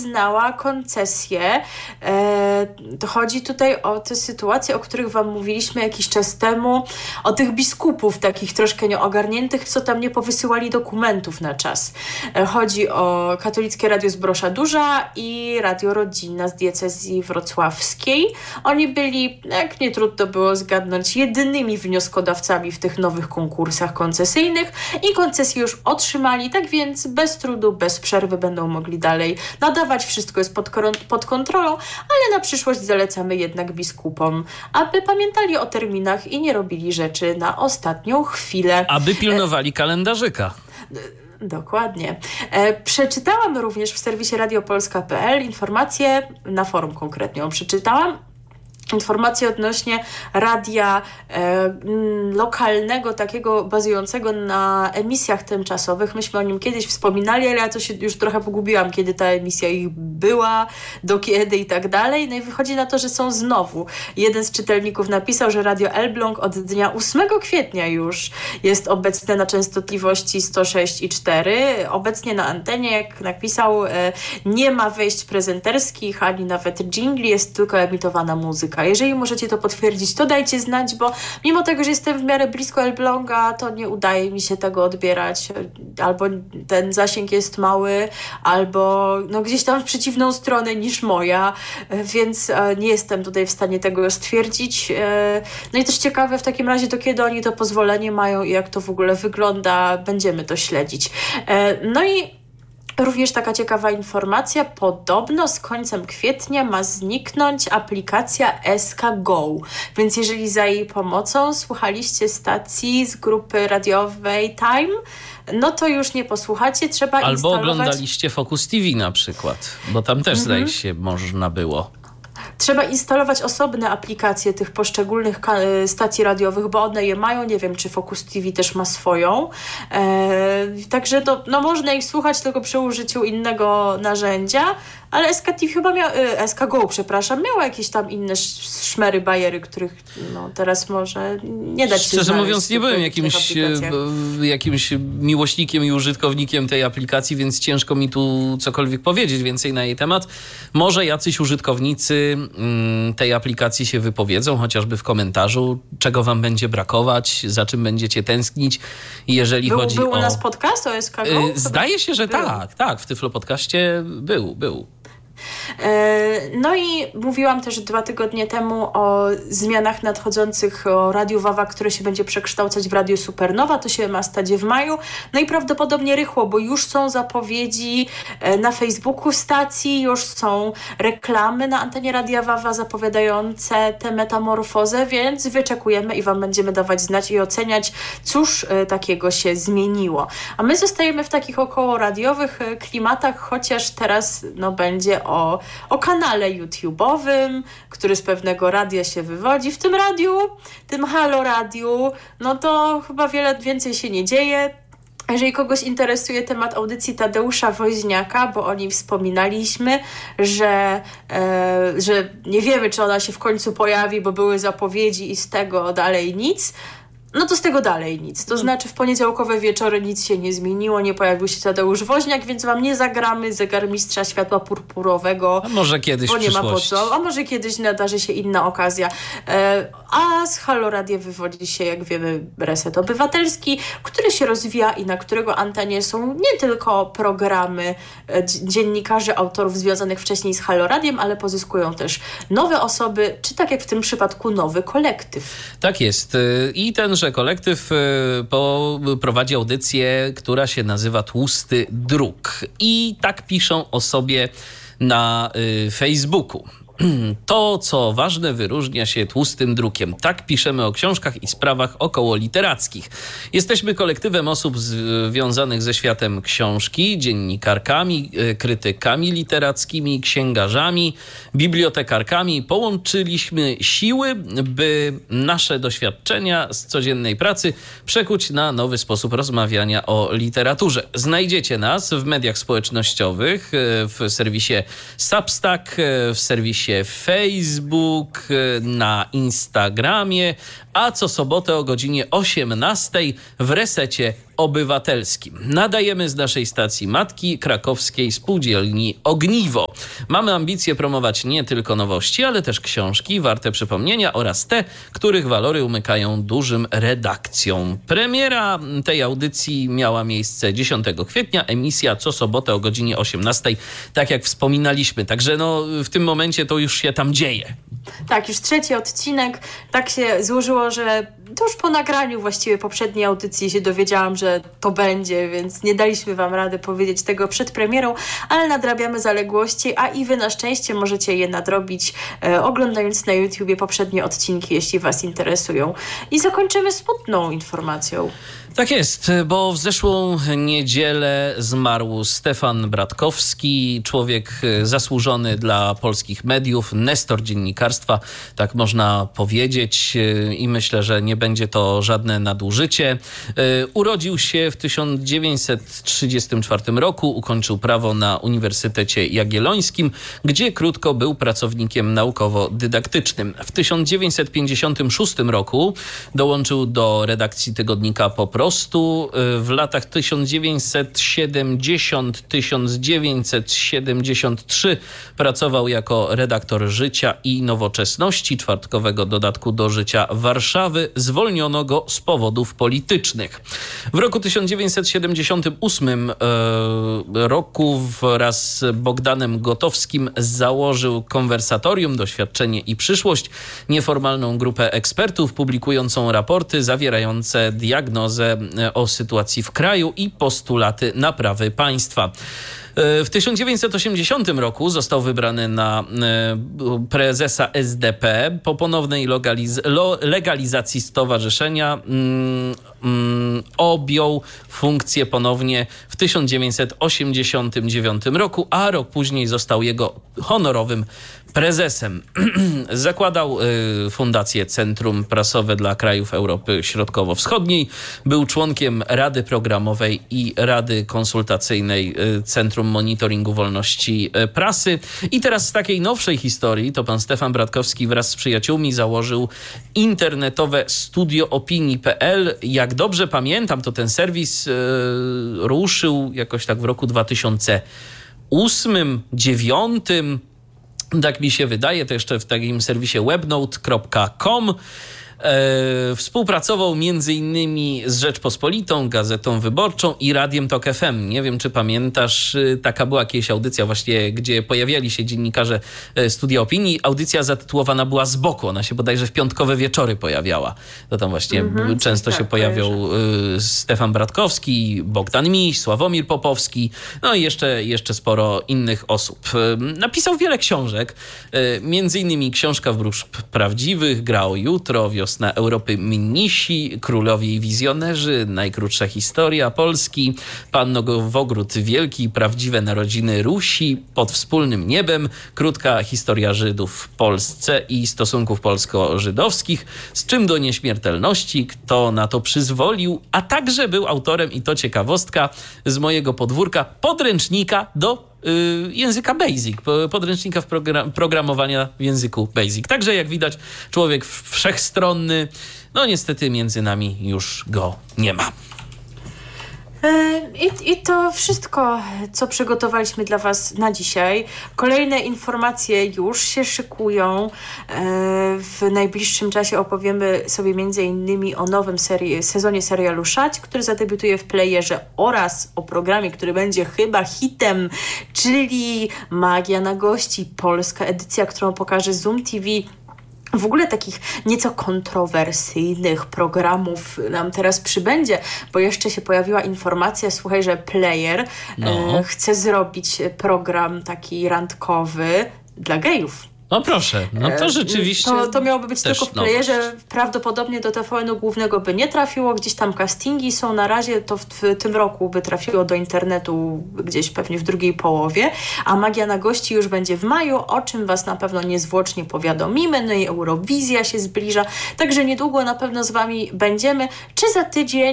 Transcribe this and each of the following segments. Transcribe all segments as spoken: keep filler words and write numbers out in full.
przyznała koncesję. E, chodzi tutaj o te sytuacje, o których wam mówiliśmy jakiś czas temu, o tych biskupów takich troszkę nieogarniętych, co tam nie powysyłali dokumentów na czas. E, chodzi o Katolickie Radio Zbrosza Duża i Radio Rodzina z diecezji wrocławskiej. Oni byli, jak nie trudno było zgadnąć, jedynymi wnioskodawcami w tych nowych konkursach koncesyjnych i koncesję już otrzymali, tak więc bez trudu, bez przerwy będą mogli dalej nadawać. Wszystko jest pod, pod kontrolą, ale na przyszłość zalecamy jednak biskupom, aby pamiętali o terminach i nie robili rzeczy na ostatnią chwilę. Aby pilnowali kalendarzyka. Dokładnie. E, przeczytałam również w serwisie radiopolska kropka p l informacje, na forum konkretnie ją przeczytałam, informacje odnośnie radia e, lokalnego, takiego bazującego na emisjach tymczasowych. Myśmy o nim kiedyś wspominali, ale ja to się już trochę pogubiłam, kiedy ta emisja ich była, do kiedy i tak dalej. No i wychodzi na to, że są znowu. Jeden z czytelników napisał, że Radio Elbląg od dnia ósmego kwietnia już jest obecne na częstotliwości sto sześć i cztery. Obecnie na antenie, jak napisał, e, nie ma wejść prezenterskich, ani nawet dżingli, jest tylko emitowana muzyka. Jeżeli możecie to potwierdzić, to dajcie znać, bo mimo tego, że jestem w miarę blisko Elbląga, to nie udaje mi się tego odbierać. Albo ten zasięg jest mały, albo no gdzieś tam w przeciwną stronę niż moja, więc nie jestem tutaj w stanie tego stwierdzić. No i też ciekawe w takim razie, do kiedy oni to pozwolenie mają i jak to w ogóle wygląda, będziemy to śledzić. No i również taka ciekawa informacja, podobno z końcem kwietnia ma zniknąć aplikacja S K Go, więc jeżeli za jej pomocą słuchaliście stacji z grupy radiowej Time, no to już nie posłuchacie, trzeba Albo instalować... Albo oglądaliście Focus T V na przykład, bo tam też mm-hmm. zdaje się można było. Trzeba instalować osobne aplikacje tych poszczególnych ka- stacji radiowych, bo one je mają. Nie wiem, czy Focus T V też ma swoją. Eee, także to, no, można ich słuchać tylko przy użyciu innego narzędzia, ale S K T V chyba miał, S K Go, przepraszam, miała jakieś tam inne szmery, bajery, których no, teraz może nie dać się Szczerze mówiąc, nie byłem jakimś, jakimś miłośnikiem i użytkownikiem tej aplikacji, więc ciężko mi tu cokolwiek powiedzieć więcej na jej temat. Może jacyś użytkownicy mm, tej aplikacji się wypowiedzą, chociażby w komentarzu, czego wam będzie brakować, za czym będziecie tęsknić, jeżeli był, chodzi był o... Był u nas podcast o S K Go? Zdaje się, że był. tak, tak, w Tyflo Podcaście był, był. No i mówiłam też dwa tygodnie temu o zmianach nadchodzących o Radiu Wawa, które się będzie przekształcać w Radio Supernowa. To się ma stać w maju. No i prawdopodobnie rychło, bo już są zapowiedzi na Facebooku stacji, już są reklamy na antenie Radia Wawa zapowiadające tę metamorfozę, więc wyczekujemy i wam będziemy dawać znać i oceniać, cóż takiego się zmieniło. A my zostajemy w takich około radiowych klimatach, chociaż teraz no, będzie O, o kanale YouTube'owym, który z pewnego radia się wywodzi. W tym radiu, tym Halo Radiu, no to chyba wiele więcej się nie dzieje. Jeżeli kogoś interesuje temat audycji Tadeusza Woźniaka, bo o niej wspominaliśmy, że, e, że nie wiemy, czy ona się w końcu pojawi, bo były zapowiedzi i z tego dalej nic, no to z tego dalej nic. To znaczy w poniedziałkowe wieczory nic się nie zmieniło, nie pojawił się Tadeusz Woźniak, więc wam nie zagramy zegarmistrza światła purpurowego. A może kiedyś bo nie w ma po co. A może kiedyś nadarzy się inna okazja. E, a z Halo Radia wywodzi się, jak wiemy, Reset Obywatelski, który się rozwija i na którego antenie są nie tylko programy e, dziennikarzy, autorów związanych wcześniej z Halo Radiem, ale pozyskują też nowe osoby, czy tak jak w tym przypadku nowy kolektyw. Tak jest. I ten że kolektyw prowadzi audycję, która się nazywa Tłusty Druk. I tak piszą o sobie na Facebooku. To, co ważne, wyróżnia się tłustym drukiem. Tak piszemy o książkach i sprawach okołoliterackich. Jesteśmy kolektywem osób związanych ze światem książki, dziennikarkami, krytykami literackimi, księgarzami, bibliotekarkami. Połączyliśmy siły, by nasze doświadczenia z codziennej pracy przekuć na nowy sposób rozmawiania o literaturze. Znajdziecie nas w mediach społecznościowych, w serwisie Substack, w serwisie Facebook, na Instagramie, a co sobotę o godzinie osiemnastej w Resecie Obywatelskim. Nadajemy z naszej stacji matki krakowskiej spółdzielni Ogniwo. Mamy ambicje promować nie tylko nowości, ale też książki warte przypomnienia oraz te, których walory umykają dużym redakcjom. Premiera tej audycji miała miejsce dziesiątego kwietnia, emisja co sobotę o godzinie osiemnastej, tak jak wspominaliśmy. Także no, w tym momencie to już się tam dzieje. Tak, już trzeci odcinek. Tak się złożyło, że to już po nagraniu właściwie poprzedniej audycji się dowiedziałam, że to będzie, więc nie daliśmy wam rady powiedzieć tego przed premierą, ale nadrabiamy zaległości, a i wy na szczęście możecie je nadrobić, e, oglądając na YouTubie poprzednie odcinki, jeśli was interesują. I zakończymy smutną informacją. Tak jest, bo w zeszłą niedzielę zmarł Stefan Bratkowski, człowiek zasłużony dla polskich mediów, nestor dziennikarstwa, tak można powiedzieć, i myślę, że nie będzie to żadne nadużycie. Urodził się w tysiąc dziewięćset trzydziestym czwartym roku, ukończył prawo na Uniwersytecie Jagiellońskim, gdzie krótko był pracownikiem naukowo-dydaktycznym. W tysiąc dziewięćset pięćdziesiątym szóstym roku dołączył do redakcji tygodnika Po prostu. W latach tysiąc dziewięćset siedemdziesiątym do tysiąc dziewięćset siedemdziesiątego trzeciego pracował jako redaktor Życia i Nowoczesności, czwartkowego dodatku do Życia Warszawy. Zwolniono go z powodów politycznych. W roku tysiąc dziewięćset siedemdziesiątym ósmym e, roku wraz z Bogdanem Gotowskim założył Konwersatorium, Doświadczenie i Przyszłość, nieformalną grupę ekspertów publikującą raporty zawierające diagnozę o sytuacji w kraju i postulaty naprawy państwa. W tysiąc dziewięćset osiemdziesiątym roku został wybrany na prezesa S D P. Po ponownej legaliz- legalizacji stowarzyszenia mm, mm, objął funkcję ponownie w tysiąc dziewięćset osiemdziesiątym dziewiątym roku, a rok później został jego honorowym prezesem. Zakładał y, Fundację Centrum Prasowe dla Krajów Europy Środkowo-Wschodniej. Był członkiem Rady Programowej i Rady Konsultacyjnej y, Centrum Monitoringu Wolności y, Prasy. I teraz z takiej nowszej historii to pan Stefan Bratkowski wraz z przyjaciółmi założył internetowe studio opinii kropka p l. Jak dobrze pamiętam, to ten serwis y, ruszył jakoś tak w roku dwa tysiące ósmym, dziewiątym. Tak mi się wydaje, to jeszcze w takim serwisie webnote kropka com. E, współpracował między innymi z Rzeczpospolitą, Gazetą Wyborczą i Radiem Tok F M. Nie wiem, czy pamiętasz, taka była kiedyś audycja właśnie, gdzie pojawiali się dziennikarze Studia Opinii. Audycja zatytułowana była Z boku. Ona się bodajże w piątkowe wieczory pojawiała. To tam właśnie mm-hmm, często tak, się pojawiał y, Stefan Bratkowski, Bogdan Miś, Sławomir Popowski, no i jeszcze, jeszcze sporo innych osób. Y, napisał wiele książek, y, między innymi Książka wróżb prawdziwych, Gra o jutro, Wiosna Europy Minnisi, Królowie i Wizjonerzy, Najkrótsza historia Polski, Pan Nowogród Wielki, Prawdziwe narodziny Rusi, Pod wspólnym niebem, Krótka historia Żydów w Polsce i stosunków polsko-żydowskich, Z czym do nieśmiertelności, Kto na to przyzwolił, a także był autorem, i to ciekawostka z mojego podwórka, podręcznika do języka Basic, podręcznika w program- programowania w języku Basic. Także jak widać, człowiek wszechstronny, no niestety między nami już go nie ma. I, I to wszystko, co przygotowaliśmy dla was na dzisiaj. Kolejne informacje już się szykują. W najbliższym czasie opowiemy sobie między innymi o nowym seri- sezonie serialu Szać, który zadebiutuje w playerze, oraz o programie, który będzie chyba hitem, czyli Magia na gości, polska edycja, którą pokaże Zoom T V. W ogóle takich nieco kontrowersyjnych programów nam teraz przybędzie, bo jeszcze się pojawiła informacja, słuchaj, że Player no. e, chce zrobić program taki randkowy dla gejów. No proszę, no to rzeczywiście... To, to miałoby być tylko w playerze, nowość. Prawdopodobnie do T V N-u głównego by nie trafiło, gdzieś tam castingi są na razie, to w, w tym roku by trafiło do internetu gdzieś pewnie w drugiej połowie, a Magia na gości już będzie w maju, o czym was na pewno niezwłocznie powiadomimy, no i Eurowizja się zbliża, także niedługo na pewno z wami będziemy, czy za tydzień,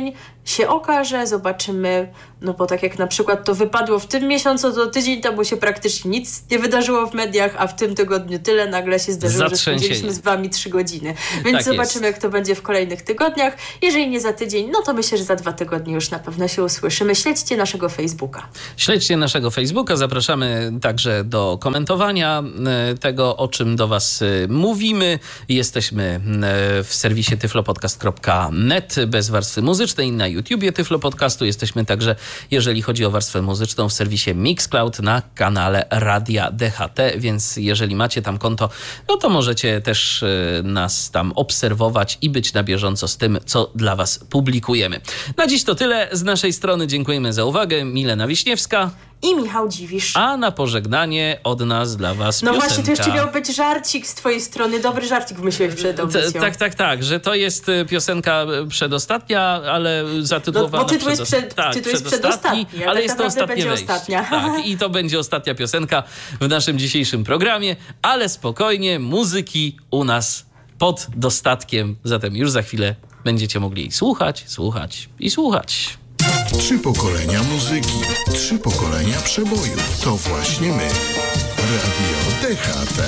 się okaże, zobaczymy, no bo tak jak na przykład to wypadło w tym miesiącu, to tydzień temu się praktycznie nic nie wydarzyło w mediach, a w tym tygodniu tyle nagle się zdarzyło, że spędziliśmy z wami trzy godziny. Więc tak zobaczymy, jest. Jak to będzie w kolejnych tygodniach. Jeżeli nie za tydzień, no to myślę, że za dwa tygodnie już na pewno się usłyszymy. Śledźcie naszego Facebooka. Śledźcie naszego Facebooka. Zapraszamy także do komentowania tego, o czym do was mówimy. Jesteśmy w serwisie tyflopodcast kropka net bez warstwy muzycznej, na YouTubie Tyflo Podcastu. Jesteśmy także, jeżeli chodzi o warstwę muzyczną, w serwisie Mixcloud na kanale Radia D H T, więc jeżeli macie tam konto, no to możecie też nas tam obserwować i być na bieżąco z tym, co dla was publikujemy. Na dziś to tyle z naszej strony. Dziękujemy za uwagę. Milena Wiśniewska i Michał Dziwisz. A na pożegnanie od nas dla was no piosenka. No właśnie, to jeszcze miał być żarcik z twojej strony. Dobry żarcik wymyśliłeś przed audycją. Tak, tak, tak, że to jest piosenka przedostatnia, ale zatytułowana... No, bo tytuł jest, przed, tak, tytuł jest przedostatni, ale tak jest to ostatnie będzie wejście. Ostatnia. Tak, i to będzie ostatnia piosenka w naszym dzisiejszym programie, ale spokojnie, muzyki u nas pod dostatkiem, zatem już za chwilę będziecie mogli jej słuchać, słuchać i słuchać. Trzy pokolenia muzyki, trzy pokolenia przebojów. To właśnie my. Radio D H T.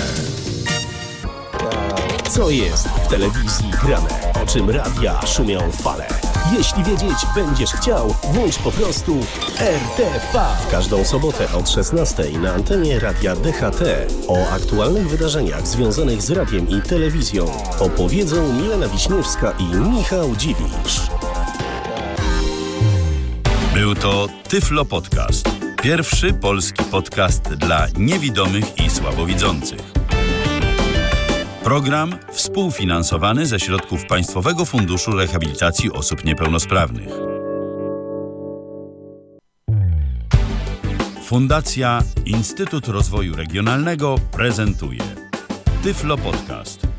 Co jest w telewizji grane? O czym radia szumią fale? Jeśli wiedzieć będziesz chciał, włącz po prostu R T V. W każdą sobotę od szesnastej na antenie Radia D H T o aktualnych wydarzeniach związanych z radiem i telewizją opowiedzą Milena Wiśniewska i Michał Dziwisz. Był to Tyflo Podcast. Pierwszy polski podcast dla niewidomych i słabowidzących. Program współfinansowany ze środków Państwowego Funduszu Rehabilitacji Osób Niepełnosprawnych. Fundacja Instytut Rozwoju Regionalnego prezentuje Tyflo Podcast.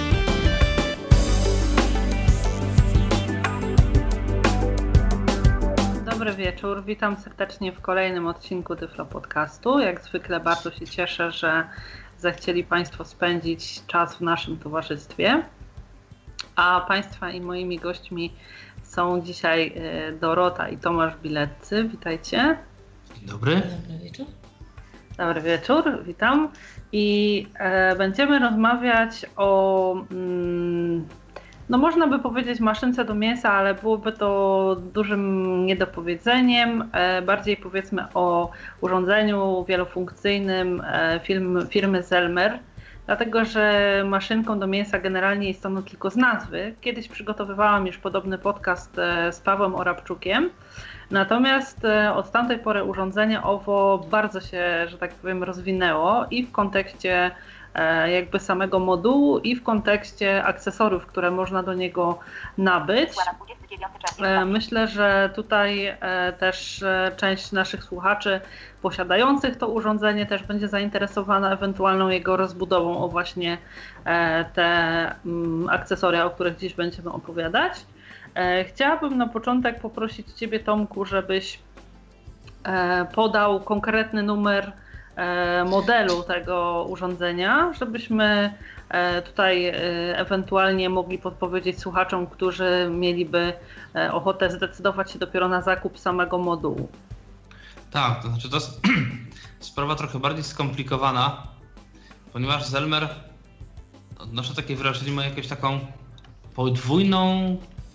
Dobry wieczór, witam serdecznie w kolejnym odcinku Tyflo Podcastu. Jak zwykle bardzo się cieszę, że zechcieli Państwo spędzić czas w naszym towarzystwie. A Państwa i moimi gośćmi są dzisiaj Dorota i Tomasz Bileccy. Witajcie. Dzień dobry. Dobry wieczór. Dobry wieczór, witam. I e, będziemy rozmawiać o... Mm, No można by powiedzieć maszynce do mięsa, ale byłoby to dużym niedopowiedzeniem. Bardziej powiedzmy o urządzeniu wielofunkcyjnym firmy, firmy Zelmer, dlatego że maszynką do mięsa generalnie jest ono tylko z nazwy. Kiedyś przygotowywałam już podobny podcast z Pawłem Orabczukiem, natomiast od tamtej pory urządzenie owo bardzo się, że tak powiem, rozwinęło i w kontekście jakby samego modułu i w kontekście akcesoriów, które można do niego nabyć. Myślę, że tutaj też część naszych słuchaczy posiadających to urządzenie też będzie zainteresowana ewentualną jego rozbudową o właśnie te akcesoria, o których dziś będziemy opowiadać. Chciałabym na początek poprosić Ciebie, Tomku, żebyś podał konkretny numer modelu tego urządzenia, żebyśmy tutaj ewentualnie mogli podpowiedzieć słuchaczom, którzy mieliby ochotę zdecydować się dopiero na zakup samego modułu. Tak, to znaczy to jest sprawa trochę bardziej skomplikowana, ponieważ Zelmer, odnoszę takie wrażenie, ma jakąś taką podwójną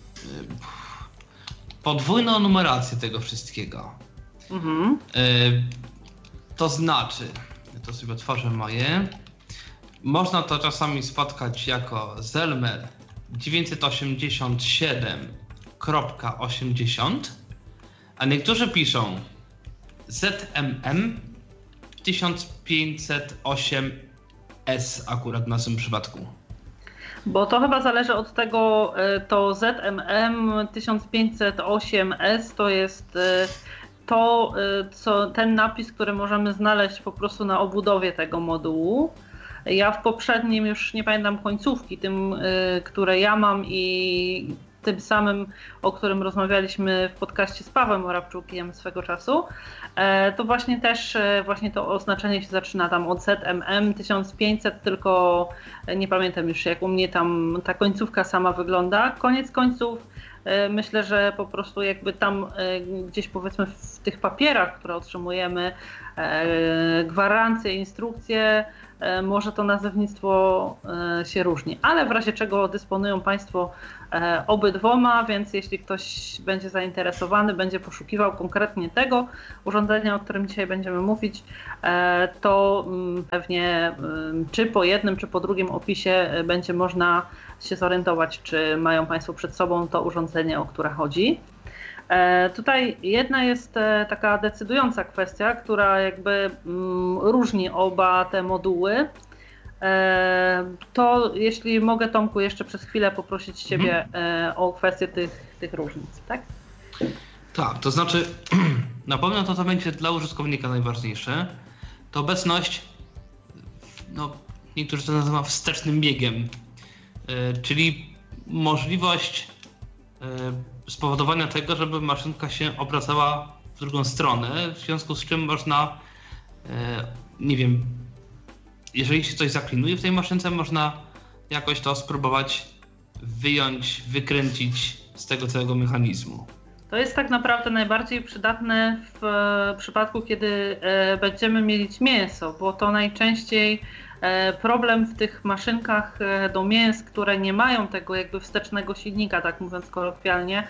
podwójną numerację tego wszystkiego. Mhm. To znaczy, ja to sobie otworzę moje, można to czasami spotkać jako Zelmer dziewięćset osiemdziesiąt siedem kropka osiemdziesiąt, a niektórzy piszą Z M M tysiąc pięćset osiem S akurat w naszym przypadku. Bo to chyba zależy od tego, to Z M M tysiąc pięćset osiem S to jest to, co, ten napis, który możemy znaleźć po prostu na obudowie tego modułu. Ja w poprzednim, już nie pamiętam końcówki, tym, które ja mam i tym samym, o którym rozmawialiśmy w podcaście z Pawłem Orabczukiem swego czasu, to właśnie też właśnie to oznaczenie się zaczyna tam od Z M M tysiąc pięćset, tylko nie pamiętam już, jak u mnie tam ta końcówka sama wygląda. Koniec końców Myślę, że po prostu jakby tam gdzieś powiedzmy w tych papierach, które otrzymujemy, gwarancje, instrukcje, może to nazewnictwo się różni, ale w razie czego dysponują Państwo obydwoma, więc jeśli ktoś będzie zainteresowany, będzie poszukiwał konkretnie tego urządzenia, o którym dzisiaj będziemy mówić, to pewnie czy po jednym, czy po drugim opisie będzie można się zorientować, czy mają Państwo przed sobą to urządzenie, o które chodzi. Tutaj jedna jest taka decydująca kwestia, która jakby różni oba te moduły. To jeśli mogę, Tomku, jeszcze przez chwilę poprosić Ciebie mhm. o kwestię tych, tych różnic, tak? Tak, to znaczy na pewno to, co będzie dla użytkownika najważniejsze, to obecność, no niektórzy to nazywają wstecznym biegiem, czyli możliwość spowodowania tego, żeby maszynka się obracała w drugą stronę, w związku z czym można, nie wiem, jeżeli się coś zaklinuje w tej maszynce, można jakoś to spróbować wyjąć, wykręcić z tego całego mechanizmu. To jest tak naprawdę najbardziej przydatne w przypadku, kiedy będziemy mielić mięso, bo to najczęściej problem w tych maszynkach do mięs, które nie mają tego jakby wstecznego silnika, tak mówiąc kolokwialnie,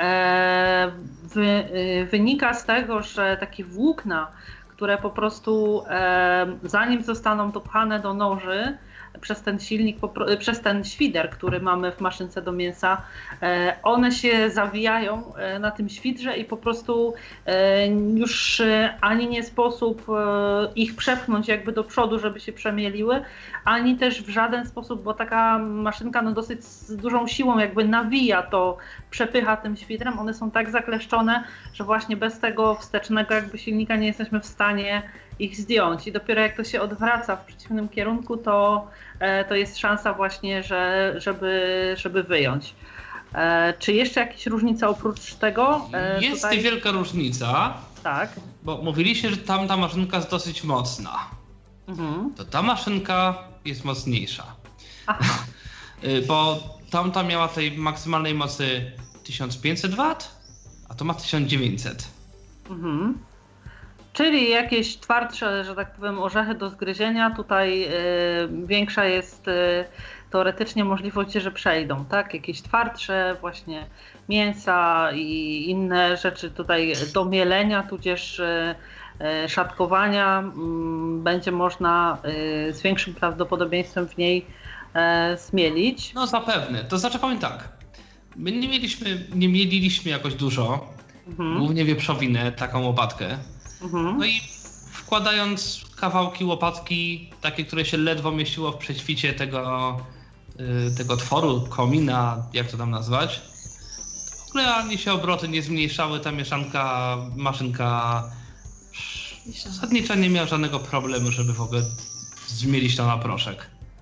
wynika z tego, że takie włókna, które po prostu zanim zostaną dopchane do noży przez ten silnik, przez ten świder, który mamy w maszynce do mięsa, one się zawijają na tym świdrze i po prostu już ani nie sposób ich przepchnąć jakby do przodu, żeby się przemieliły, ani też w żaden sposób, bo taka maszynka no dosyć z dużą siłą jakby nawija to, przepycha tym świdrem, one są tak zakleszczone, że właśnie bez tego wstecznego jakby silnika nie jesteśmy w stanie ich zdjąć i dopiero jak to się odwraca w przeciwnym kierunku, to, to jest szansa właśnie, że, żeby, żeby wyjąć. Czy jeszcze jakieś różnice oprócz tego? Jest Tutaj... wielka różnica, tak. Bo mówiliście, że tamta maszynka jest dosyć mocna. Mhm. To ta maszynka jest mocniejsza. Aha. Bo tamta miała tej maksymalnej mocy tysiąc pięćset watów, a to ma tysiąc dziewięćset. Mhm. Czyli jakieś twardsze, że tak powiem, orzechy do zgryzienia, tutaj y, większa jest y, teoretycznie możliwość, że przejdą, tak? Jakieś twardsze właśnie mięsa i inne rzeczy tutaj do mielenia, tudzież y, y, szatkowania y, będzie można y, z większym prawdopodobieństwem w niej y, zmielić. No zapewne, to znaczy powiem tak, my nie mieliśmy, nie mieliliśmy jakoś dużo, mhm. głównie wieprzowinę, taką łopatkę. Mhm. No i wkładając kawałki łopatki, takie, które się ledwo mieściło w prześwicie tego, yy, tego tworu, komina, jak to tam nazwać, w ogóle ani się obroty nie zmniejszały, ta mieszanka, maszynka zasadniczo nie miała żadnego problemu, żeby w ogóle zmielić to na proszek.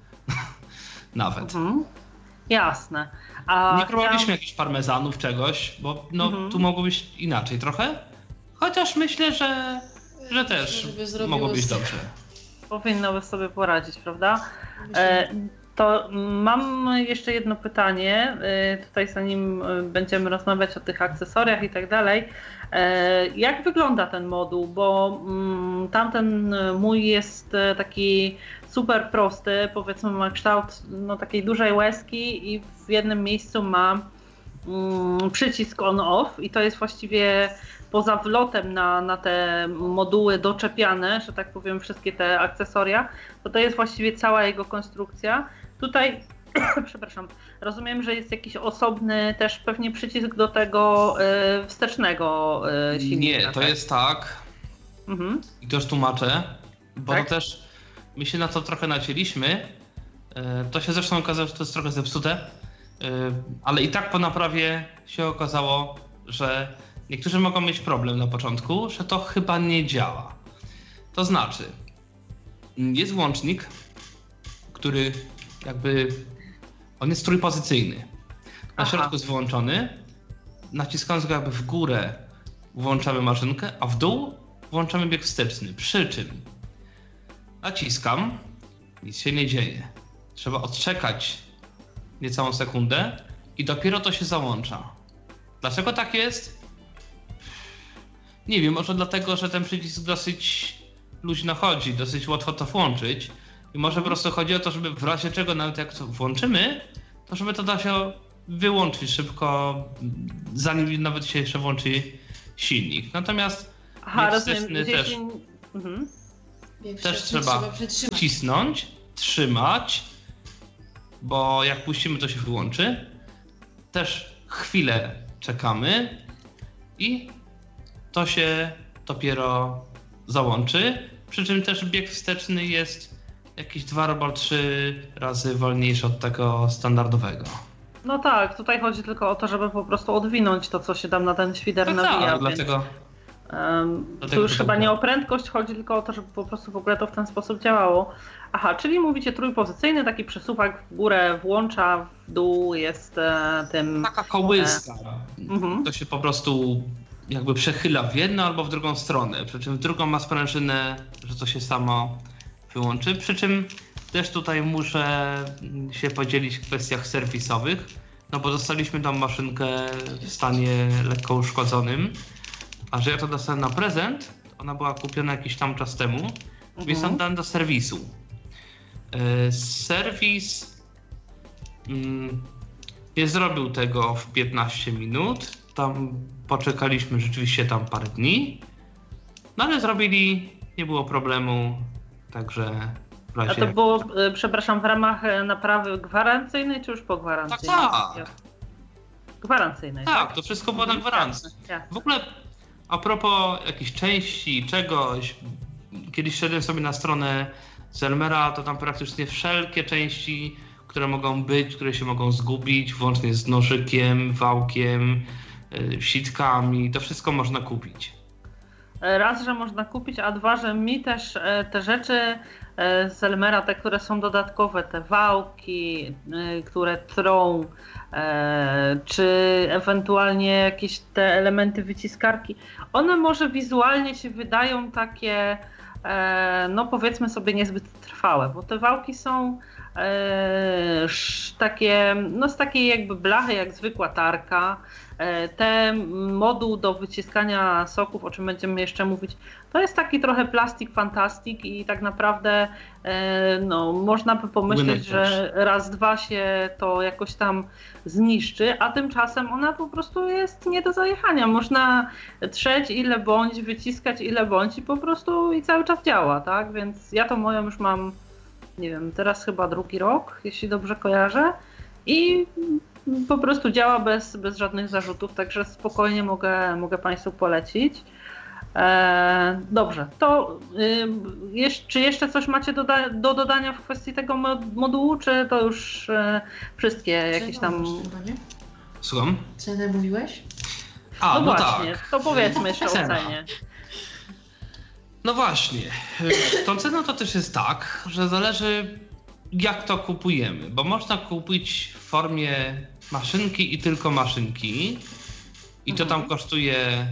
Nawet. Mhm. Jasne. A nie próbowaliśmy ja... jakichś parmezanów, czegoś, bo no, mhm. tu mogło być inaczej trochę. Chociaż myślę, że, że też mogło być dobrze. Powinno by sobie poradzić, prawda? E, to mam jeszcze jedno pytanie, e, tutaj zanim będziemy rozmawiać o tych akcesoriach i tak dalej. E, jak wygląda ten moduł? Bo mm, tamten mój jest taki super prosty, powiedzmy ma kształt no, takiej dużej łezki i w jednym miejscu ma mm, przycisk on-off i to jest właściwie poza wlotem na, na te moduły doczepiane, że tak powiem, wszystkie te akcesoria, to to jest właściwie cała jego konstrukcja. Tutaj, przepraszam, rozumiem, że jest jakiś osobny też pewnie przycisk do tego y, wstecznego y, silnika. Nie, to tak? jest tak, mhm. i to już tłumaczę, bo tak? to też my się na to trochę nacięliśmy, y, to się zresztą okazało, że to jest trochę zepsute, y, ale i tak po naprawie się okazało, że niektórzy mogą mieć problem na początku, że to chyba nie działa. To znaczy, jest włącznik, który jakby, on jest trójpozycyjny. Na Aha. środku jest wyłączony, naciskając go jakby w górę włączamy maszynkę, a w dół włączamy bieg wsteczny. Przy czym naciskam, nic się nie dzieje. Trzeba odczekać niecałą sekundę i dopiero to się załącza. Dlaczego tak jest? Nie wiem, może dlatego, że ten przycisk dosyć luźno chodzi, dosyć łatwo to włączyć. I może po prostu chodzi o to, żeby w razie czego, nawet jak to włączymy, to żeby to da się wyłączyć szybko, zanim nawet się jeszcze włączy silnik. Natomiast Aha, rozumiem, też, jeśli... mhm. też trzeba wcisnąć, trzymać, bo jak puścimy, to się wyłączy. Też chwilę czekamy i to się dopiero załączy. Przy czym też bieg wsteczny jest jakieś dwa albo trzy razy wolniejszy od tego standardowego. No tak, tutaj chodzi tylko o to, żeby po prostu odwinąć to, co się tam na ten świder tak, nawija. Tak, więc, dlatego... Um, dlatego tu już chyba nie o prędkość chodzi, tylko o to, żeby po prostu w ogóle to w ten sposób działało. Aha, czyli mówicie trójpozycyjny, taki przesuwak w górę włącza, w dół jest e, tym... Taka kołyska. E, mhm. To się po prostu jakby przechyla w jedną albo w drugą stronę. Przy czym w drugą ma sprężynę, że to się samo wyłączy. Przy czym też tutaj muszę się podzielić w kwestiach serwisowych, no bo dostaliśmy tą maszynkę w stanie lekko uszkodzonym, a że ja to dostałem na prezent, ona była kupiona jakiś tam czas temu, mhm. więc oddałem do serwisu. Yy, serwis yy, nie zrobił tego w piętnaście minut, tam poczekaliśmy rzeczywiście tam parę dni, no ale zrobili, nie było problemu, także w razie... A to było, y, przepraszam, w ramach naprawy gwarancyjnej, czy już po gwarancyjnej? Tak, tak. Gwarancyjnej, tak? Tak, to wszystko było na gwarancji. W ogóle a propos jakichś części, czegoś, kiedyś szedłem sobie na stronę Zelmera, to tam praktycznie wszelkie części, które mogą być, które się mogą zgubić, włącznie z nożykiem, wałkiem, yy, sitkami, to wszystko można kupić. Raz, że można kupić, a dwa, że mi też e, te rzeczy e, z Zelmera, te, które są dodatkowe, te wałki, e, które trą, e, czy ewentualnie jakieś te elementy wyciskarki, one może wizualnie się wydają takie, e, no powiedzmy sobie, niezbyt trwałe, bo te wałki są e, sz, takie, no z takiej jakby blachy, jak zwykła tarka. Ten moduł do wyciskania soków, o czym będziemy jeszcze mówić, to jest taki trochę plastik fantastik i tak naprawdę no, można by pomyśleć, że raz, dwa się to jakoś tam zniszczy, a tymczasem ona po prostu jest nie do zajechania. Można trzeć ile bądź, wyciskać ile bądź i po prostu i cały czas działa, tak? Więc ja to moją już mam, nie wiem, teraz chyba drugi rok, jeśli dobrze kojarzę i po prostu działa bez, bez żadnych zarzutów, także spokojnie mogę, mogę Państwu polecić. E, dobrze, to y, jeż, czy jeszcze coś macie do, do dodania w kwestii tego modułu, czy to już y, wszystkie jakieś tam... Słucham? Cenę mówiłeś? A, no, no właśnie, tak. To powiedzmy jeszcze Cena. o cenie. No właśnie, tą ceną to też jest tak, że zależy jak to kupujemy, bo można kupić w formie maszynki i tylko maszynki i to tam kosztuje,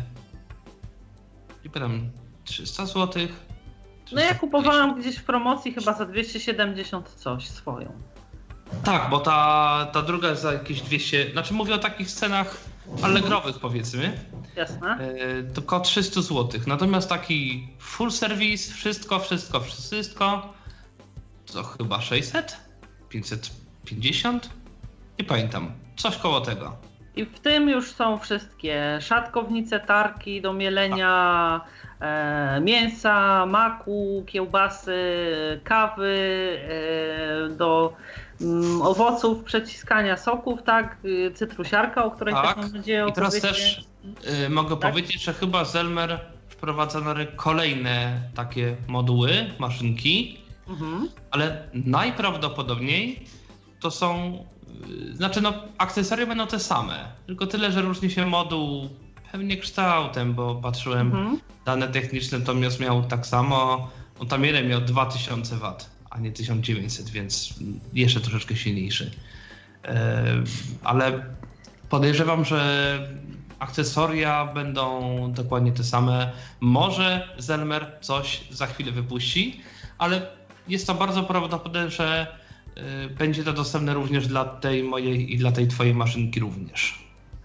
nie pamiętam, trzysta złotych. No ja kupowałam gdzieś w promocji chyba za dwieście siedemdziesiąt coś swoją. Tak, bo ta, ta druga jest za jakieś dwieście, znaczy mówię o takich cenach allegrowych powiedzmy. Jasne. Yy, to około trzysta złotych, natomiast taki full service, wszystko, wszystko, wszystko to chyba sześćset? pięćset pięćdziesiąt? Nie pamiętam. Coś koło tego. I w tym już są wszystkie szatkownice, tarki do mielenia e, mięsa, maku, kiełbasy, kawy, e, do mm, owoców, przeciskania soków, tak? Cytrusiarka, o której tak. też mam nadzieję I teraz opowiecie. też y, mogę tak? powiedzieć, że chyba Zelmer wprowadza na rynek kolejne takie moduły, maszynki, mhm. ale najprawdopodobniej to są, yy, znaczy no akcesoria będą te same, tylko tyle, że różni się moduł pewnie kształtem, bo patrzyłem mhm. dane techniczne, to miał tak samo, on tam jeden miał dwa tysiące watów, a nie tysiąc dziewięćset, więc jeszcze troszeczkę silniejszy. Yy, ale podejrzewam, że akcesoria będą dokładnie te same. Może Zelmer coś za chwilę wypuści, ale jest to bardzo prawdopodobne, że y, będzie to dostępne również dla tej mojej i dla tej twojej maszynki również.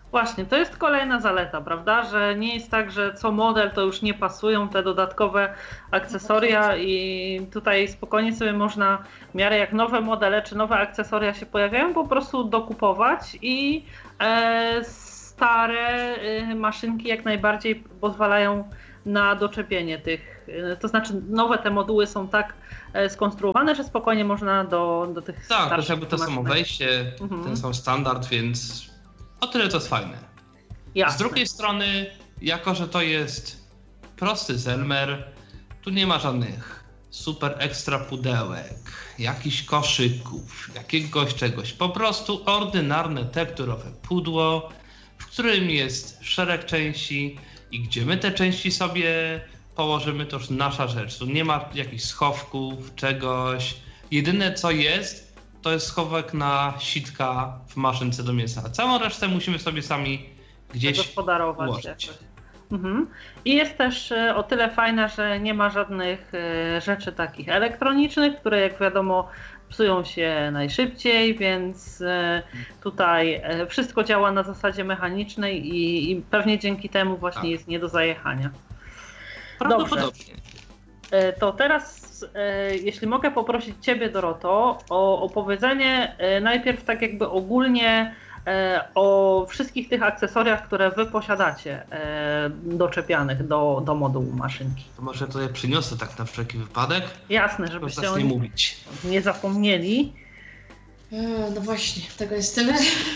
Właśnie, to jest kolejna zaleta, prawda, że nie jest tak, że co model to już nie pasują te dodatkowe akcesoria i tutaj spokojnie sobie można w miarę jak nowe modele czy nowe akcesoria się pojawiają, po prostu dokupować i e, stare e, maszynki jak najbardziej pozwalają na doczepienie tych, e, to znaczy nowe te moduły są tak e, skonstruowane, że spokojnie można do, do tych Tak, też starszych jakby to samo maszynek. wejście, Mhm. ten sam standard, więc o tyle to jest fajne. Jasne. Z drugiej strony, jako że to jest prosty Zelmer, tu nie ma żadnych super ekstra pudełek, jakichś koszyków, jakiegoś czegoś. Po prostu ordynarne tekturowe pudło, w którym jest szereg części i gdzie my te części sobie położymy, to już nasza rzecz. Tu nie ma jakichś schowków, czegoś. Jedyne co jest, to jest schowek na sitka w maszynce do mięsa. A całą resztę musimy sobie sami gdzieś Zagospodarować ułożyć. jakoś. Mhm. I jest też e, o tyle fajna, że nie ma żadnych e, rzeczy takich elektronicznych, które jak wiadomo psują się najszybciej, więc e, tutaj e, wszystko działa na zasadzie mechanicznej i, i pewnie dzięki temu właśnie Tak. jest nie do zajechania. Prawdopodobnie. E, To teraz, e, jeśli mogę poprosić Ciebie, Doroto, o opowiedzenie e, najpierw tak jakby ogólnie e, o wszystkich tych akcesoriach, które Wy posiadacie e, doczepianych do, do modułu maszynki. To może to ja przyniosę tak na wszelki wypadek, Jasne, żeby żebyście o zacznie nich mówić. nie zapomnieli. E, No właśnie, tego jest tyle.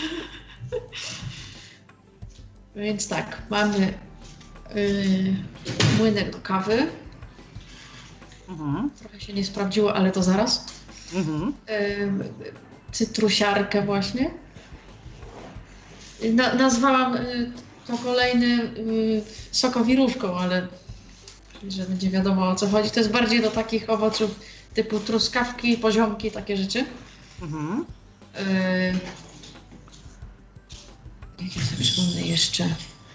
Więc tak, mamy yy, młynek do kawy. Mhm. Trochę się nie sprawdziło, ale to zaraz. Mhm. Yy, cytrusiarkę właśnie. Na, nazwałam yy, to kolejny yy, sokowirówką, ale że będzie wiadomo o co chodzi. To jest bardziej do takich owoców typu truskawki, poziomki, takie rzeczy. Mhm. Yy, jak ja sobie przypomnę jeszcze?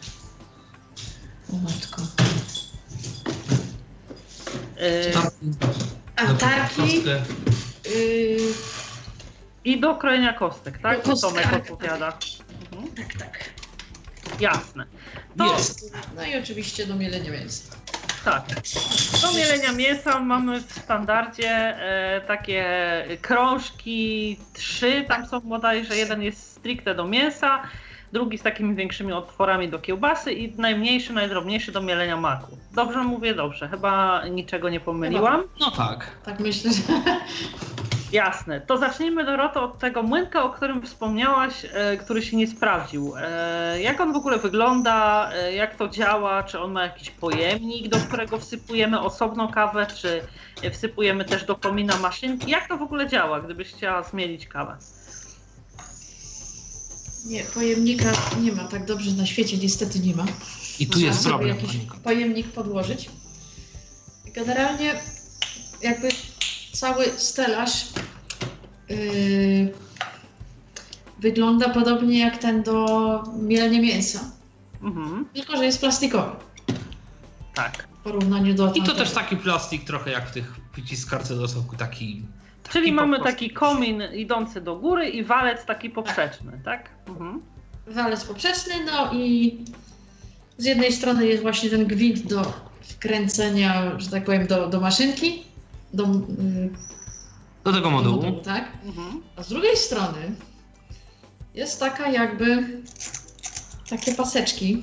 O matko. E, A tarki. Yy, I do krojenia kostek, tak? Do To Tomek kostek. odpowiada. Mhm. tak, tak. Jasne. To, Jest. No i oczywiście do mielenia mięsa. Tak. Do mielenia mięsa mamy w standardzie e, takie krążki, trzy tam są bodajże, jeden jest stricte do mięsa, drugi z takimi większymi otworami do kiełbasy i najmniejszy, najdrobniejszy do mielenia maku. Dobrze mówię? Dobrze. Chyba niczego nie pomyliłam. No tak. Tak myślę, że... Jasne. To zacznijmy, Doroto, od tego młynka, o którym wspomniałaś, e, który się nie sprawdził. E, jak on w ogóle wygląda, e, jak to działa, czy on ma jakiś pojemnik, do którego wsypujemy osobno kawę, czy wsypujemy też do komina maszynki? Jak to w ogóle działa, gdybyś chciała zmielić kawę? Nie, pojemnika nie ma tak dobrze na świecie, niestety nie ma. I tu Trzeba jest sobie problem. jakiś Moniko. pojemnik podłożyć. Generalnie jakby cały stelaż yy, wygląda podobnie jak ten do mielenia mięsa, Mhm. tylko że jest plastikowy Tak. w porównaniu do I to tamtego. też taki plastik trochę jak w tych wyciskarce do soku, taki... taki Czyli po mamy prostu. taki komin idący do góry i walec taki poprzeczny, tak? Mhm. Walec poprzeczny, no i z jednej strony jest właśnie ten gwint do wkręcenia, że tak powiem, do, do maszynki, do, yy, Do tego do modułu. modułu, tak? Mhm. A z drugiej strony jest taka jakby takie paseczki.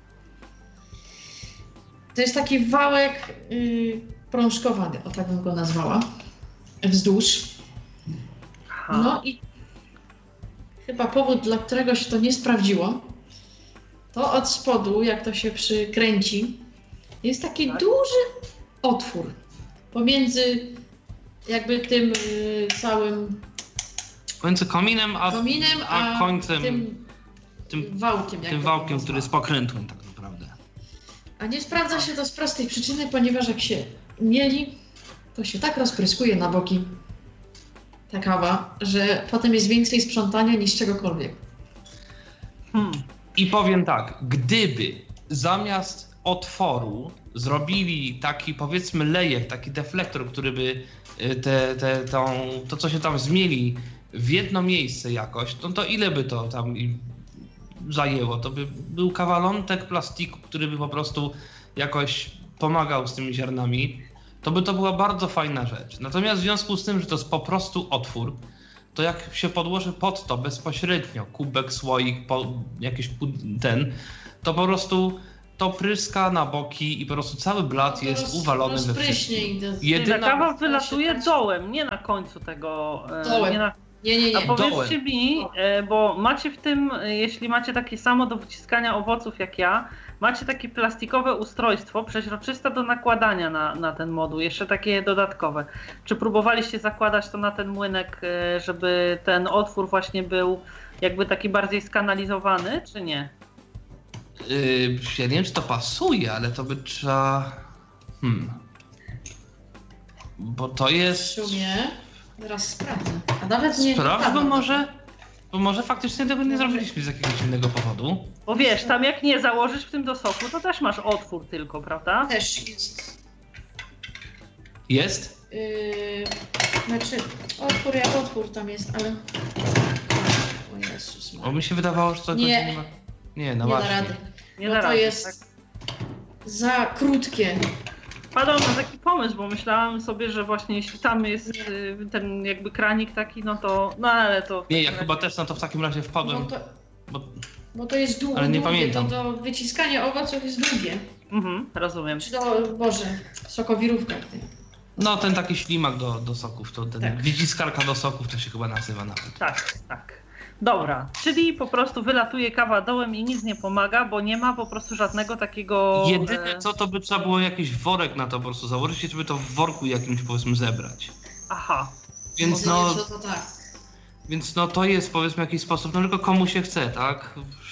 To jest taki wałek yy, prążkowany, o tak bym go nazwała, wzdłuż. Aha. No i chyba powód, dla którego się to nie sprawdziło, to od spodu, jak to się przykręci, jest taki Tak. duży otwór pomiędzy jakby tym yy, całym Między kominem a, kominem, a a końcem, tym, tym, wałkiem. jak tym to wałkiem, nazwać. który jest pokrętłem tak naprawdę. A nie sprawdza się to z prostej przyczyny, ponieważ jak się mieli, to się tak rozpryskuje na boki ta kawa, że potem jest więcej sprzątania niż czegokolwiek. Hmm. I powiem tak, gdyby zamiast otworu zrobili taki, powiedzmy, lejek, taki deflektor, który by y, te, te, tą, to, co się tam zmieli w jedno miejsce jakoś, no to ile by to tam i zajęło. To by był kawalątek plastiku, który by po prostu jakoś pomagał z tymi ziarnami. To by to była bardzo fajna rzecz. Natomiast w związku z tym, że to jest po prostu otwór, to jak się podłoży pod to bezpośrednio kubek, słoik, po, jakiś ten, to po prostu to pryska na boki i po prostu cały blat jest roz, uwalony we wszystkim. Jedyna... Kawa wylatuje dołem, nie na końcu tego... Dołem. Nie na... Nie, nie, nie. A powiedzcie mi, bo macie w tym, jeśli macie takie samo do wyciskania owoców jak ja, macie takie plastikowe ustrojstwo przeźroczyste do nakładania na, na ten moduł, jeszcze takie dodatkowe. Czy próbowaliście zakładać to na ten młynek, żeby ten otwór właśnie był jakby taki bardziej skanalizowany, czy nie? Yy, ja nie wiem, czy to pasuje, ale to by trzeba... Hmm. Bo to jest... W sumie... Zaraz sprawdzę. A nawet nie... Sprawdź, bo może... Bo może faktycznie tego nie zrobiliśmy z jakiegoś innego powodu. Bo wiesz, tam jak nie założysz w tym do soku, to też masz otwór tylko, prawda? Też jest. Jest? Yy, znaczy, otwór jak otwór tam jest, ale... O Jezus Maria. Bo mi się wydawało, że to nie, nie ma... Nie, no nie właśnie. Da rady. Nie Bo da to rady, jest tak? za krótkie. Padał na taki pomysł, bo myślałam sobie, że właśnie jeśli tam jest ten jakby kranik taki, no to... No ale to... Nie, ja chyba też na to w takim razie wpadłem. Bo to, bo... bo to jest długie, ale nie długie, pamiętam. to do wyciskania owoców jest długie. Mhm, rozumiem. Czy do, Boże, sokowirówka. No ten taki ślimak do, do soków, to ten Tak. wyciskarka do soków to się chyba nazywa nawet. Tak, tak. Dobra, czyli po prostu wylatuje kawa dołem i nic nie pomaga, bo nie ma po prostu żadnego takiego... Jedyne co, to by trzeba było jakiś worek na to po prostu założyć i żeby to w worku jakimś powiedzmy zebrać. Aha. Więc no, no, to, to tak. więc no to jest powiedzmy jakiś sposób, no tylko komu się chce, tak?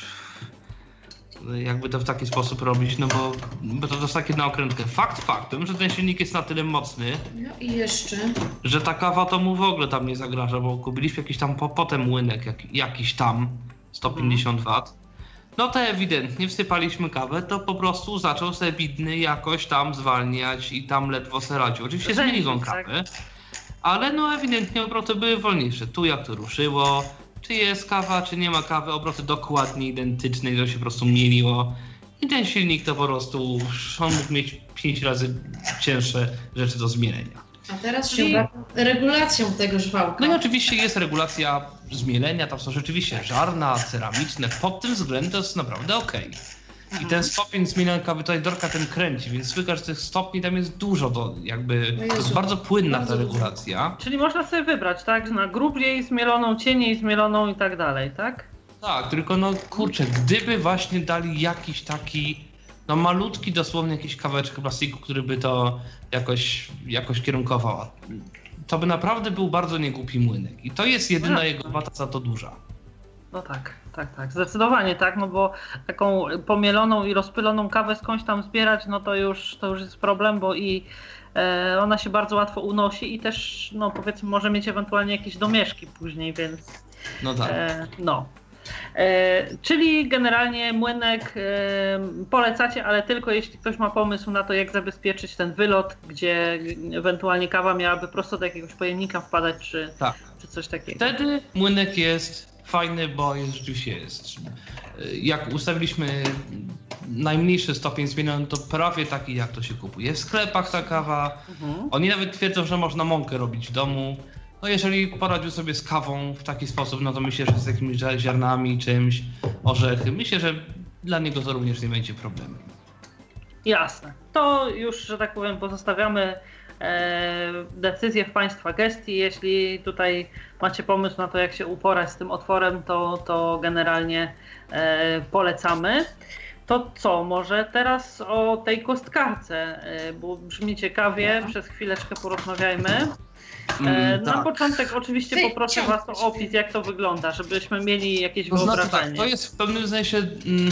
Jakby to w taki sposób robić, no bo, bo to jest takie na okrętkę. Fakt faktem, że ten silnik jest na tyle mocny, No i jeszcze... że ta kawa to mu w ogóle tam nie zagraża, bo kupiliśmy jakiś tam po, potem młynek, jak, jakiś tam sto pięćdziesiąt watów. No to ewidentnie wsypaliśmy kawę, to po prostu zaczął sobie bidny jakoś tam zwalniać i tam ledwo se radził. Oczywiście zmienił kawę, ale no ewidentnie obroty były wolniejsze. Tu jak to ruszyło, czy jest kawa, czy nie ma kawy, obroty dokładnie identyczne i to się po prostu mieliło. I ten silnik to po prostu, on mógł mieć pięć razy cięższe rzeczy do zmielenia. A teraz Czyli- się regulacją tego żwałka. No i oczywiście jest regulacja zmielenia, tam są rzeczywiście żarna, ceramiczne, pod tym względem to jest naprawdę okej. I ten stopień zmielenia kawy tutaj Dorka ten kręci, więc słychać, że tych stopni tam jest dużo, do, jakby No to jest Jezu, bardzo płynna bardzo ta dużo. regulacja. Czyli można sobie wybrać, tak? Na grubiej zmieloną, cieniej zmieloną i tak dalej, tak? Tak, tylko no kurczę, gdyby właśnie dali jakiś taki, no malutki dosłownie jakiś kawałeczek plastiku, który by to jakoś, jakoś kierunkował, to by naprawdę był bardzo niegłupi młynek. I to jest jedyna No. jego wada za to duża. No tak, tak, tak. Zdecydowanie tak, no bo taką pomieloną i rozpyloną kawę skądś tam zbierać, no to już, to już jest problem, bo i e, ona się bardzo łatwo unosi i też, no powiedzmy, może mieć ewentualnie jakieś domieszki później, więc No tak. e, no. E, czyli generalnie młynek e, polecacie, ale tylko jeśli ktoś ma pomysł na to, jak zabezpieczyć ten wylot, gdzie ewentualnie kawa miałaby prosto do jakiegoś pojemnika wpadać, czy, Tak. czy coś takiego. Wtedy młynek jest fajny, bo jest rzeczywiście jest. Jak ustawiliśmy najmniejszy stopień zmiany, to prawie taki jak to się kupuje w sklepach ta kawa. Mhm. Oni nawet twierdzą, że można mąkę robić w domu. No jeżeli poradził sobie z kawą w taki sposób, no to myślę, że z jakimiś ziarnami, czymś, orzechy, myślę, że dla niego to również nie będzie problemem. Jasne. To już, że tak powiem, pozostawiamy e, decyzję w Państwa gestii. Jeśli tutaj macie pomysł na to, jak się uporać z tym otworem, to, to generalnie e, polecamy. To co, może teraz o tej kostkarce, e, bo brzmi ciekawie, przez chwileczkę porozmawiajmy. E, Mm, na tak. początek oczywiście Ty, poproszę ciągnij Was o sobie. opis, jak to wygląda, żebyśmy mieli jakieś To znaczy wyobrażenie. tak, to jest w pewnym sensie mm,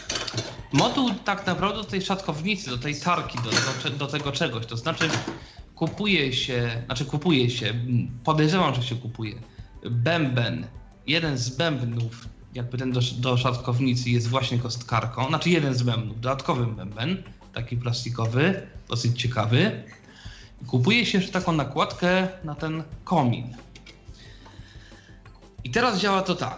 moduł tak naprawdę do tej szatkownicy, do tej tarki, do, do, do tego czegoś. To znaczy kupuje się, znaczy kupuje się, mm, podejrzewam, że się kupuje bęben. Jeden z bębnów, jakby ten do, do szatkownicy jest właśnie kostkarką, znaczy jeden z bębnów, dodatkowy bęben, taki plastikowy, dosyć ciekawy. Kupuje się jeszcze taką nakładkę na ten komin. I teraz działa to tak.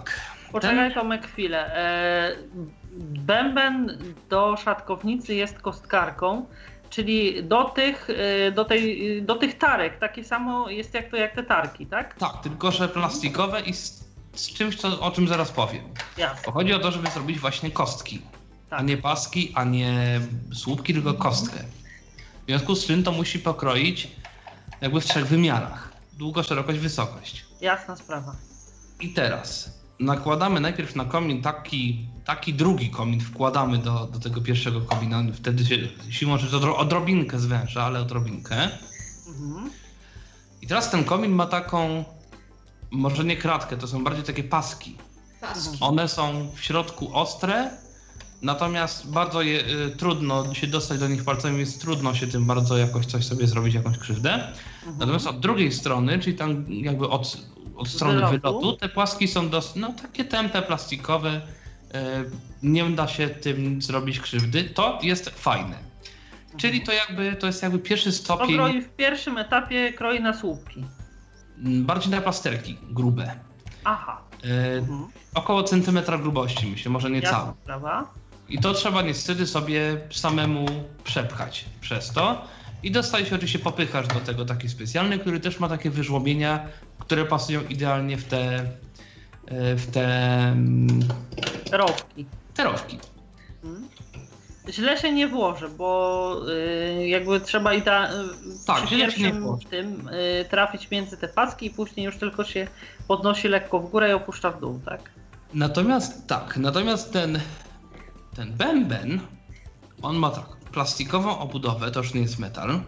Poczekaj Tomek chwilę. E, bęben do szatkownicy jest kostkarką, czyli do tych, do, tej, do tych tarek, takie samo jest jak to jak te tarki, tak? Tak, tylko że plastikowe i z, z czymś, co, o czym zaraz powiem. Jasne. Bo chodzi o to, żeby zrobić właśnie kostki, tak. A nie paski, a nie słupki, tylko kostkę. W związku z czym to musi pokroić jakby w trzech wymiarach. Długość, szerokość, wysokość. Jasna sprawa. I teraz nakładamy najpierw na komin taki, taki drugi komin, wkładamy do, do tego pierwszego komina, wtedy się siłą rzeczy odro, odrobinkę zwęża, ale odrobinkę. Mhm. I teraz ten komin ma taką, może nie kratkę, to są bardziej takie paski. Paski. One są w środku ostre, natomiast bardzo je, y, trudno się dostać do nich palcami, jest trudno się tym bardzo jakoś coś sobie zrobić, jakąś krzywdę. Mhm. Natomiast od drugiej strony, czyli tam jakby od, od strony wylotu. wylotu, te płaski są dosyć, no takie tępe, plastikowe, y, nie da się tym zrobić krzywdy. To jest fajne. Mhm. Czyli to jakby, to jest jakby pierwszy stopień... To kroi w pierwszym etapie kroi na słupki. Bardziej na plasterki, grube. Aha. Y, mhm. Około centymetra grubości, myślę, może nie całe. Sprawa. I to trzeba niestety sobie samemu przepchać przez to. I dostaje się oczywiście popychacz do tego taki specjalny, który też ma takie wyżłobienia, które pasują idealnie w te w te rowki. Te rowki. Hmm. Źle się nie włoży, bo y, jakby trzeba i ta, tak, przy pierwszym tym y, trafić między te paski i później już tylko się podnosi lekko w górę i opuszcza w dół, tak? Natomiast tak, natomiast ten ten bęben, on ma tak, plastikową obudowę, to już nie jest metal.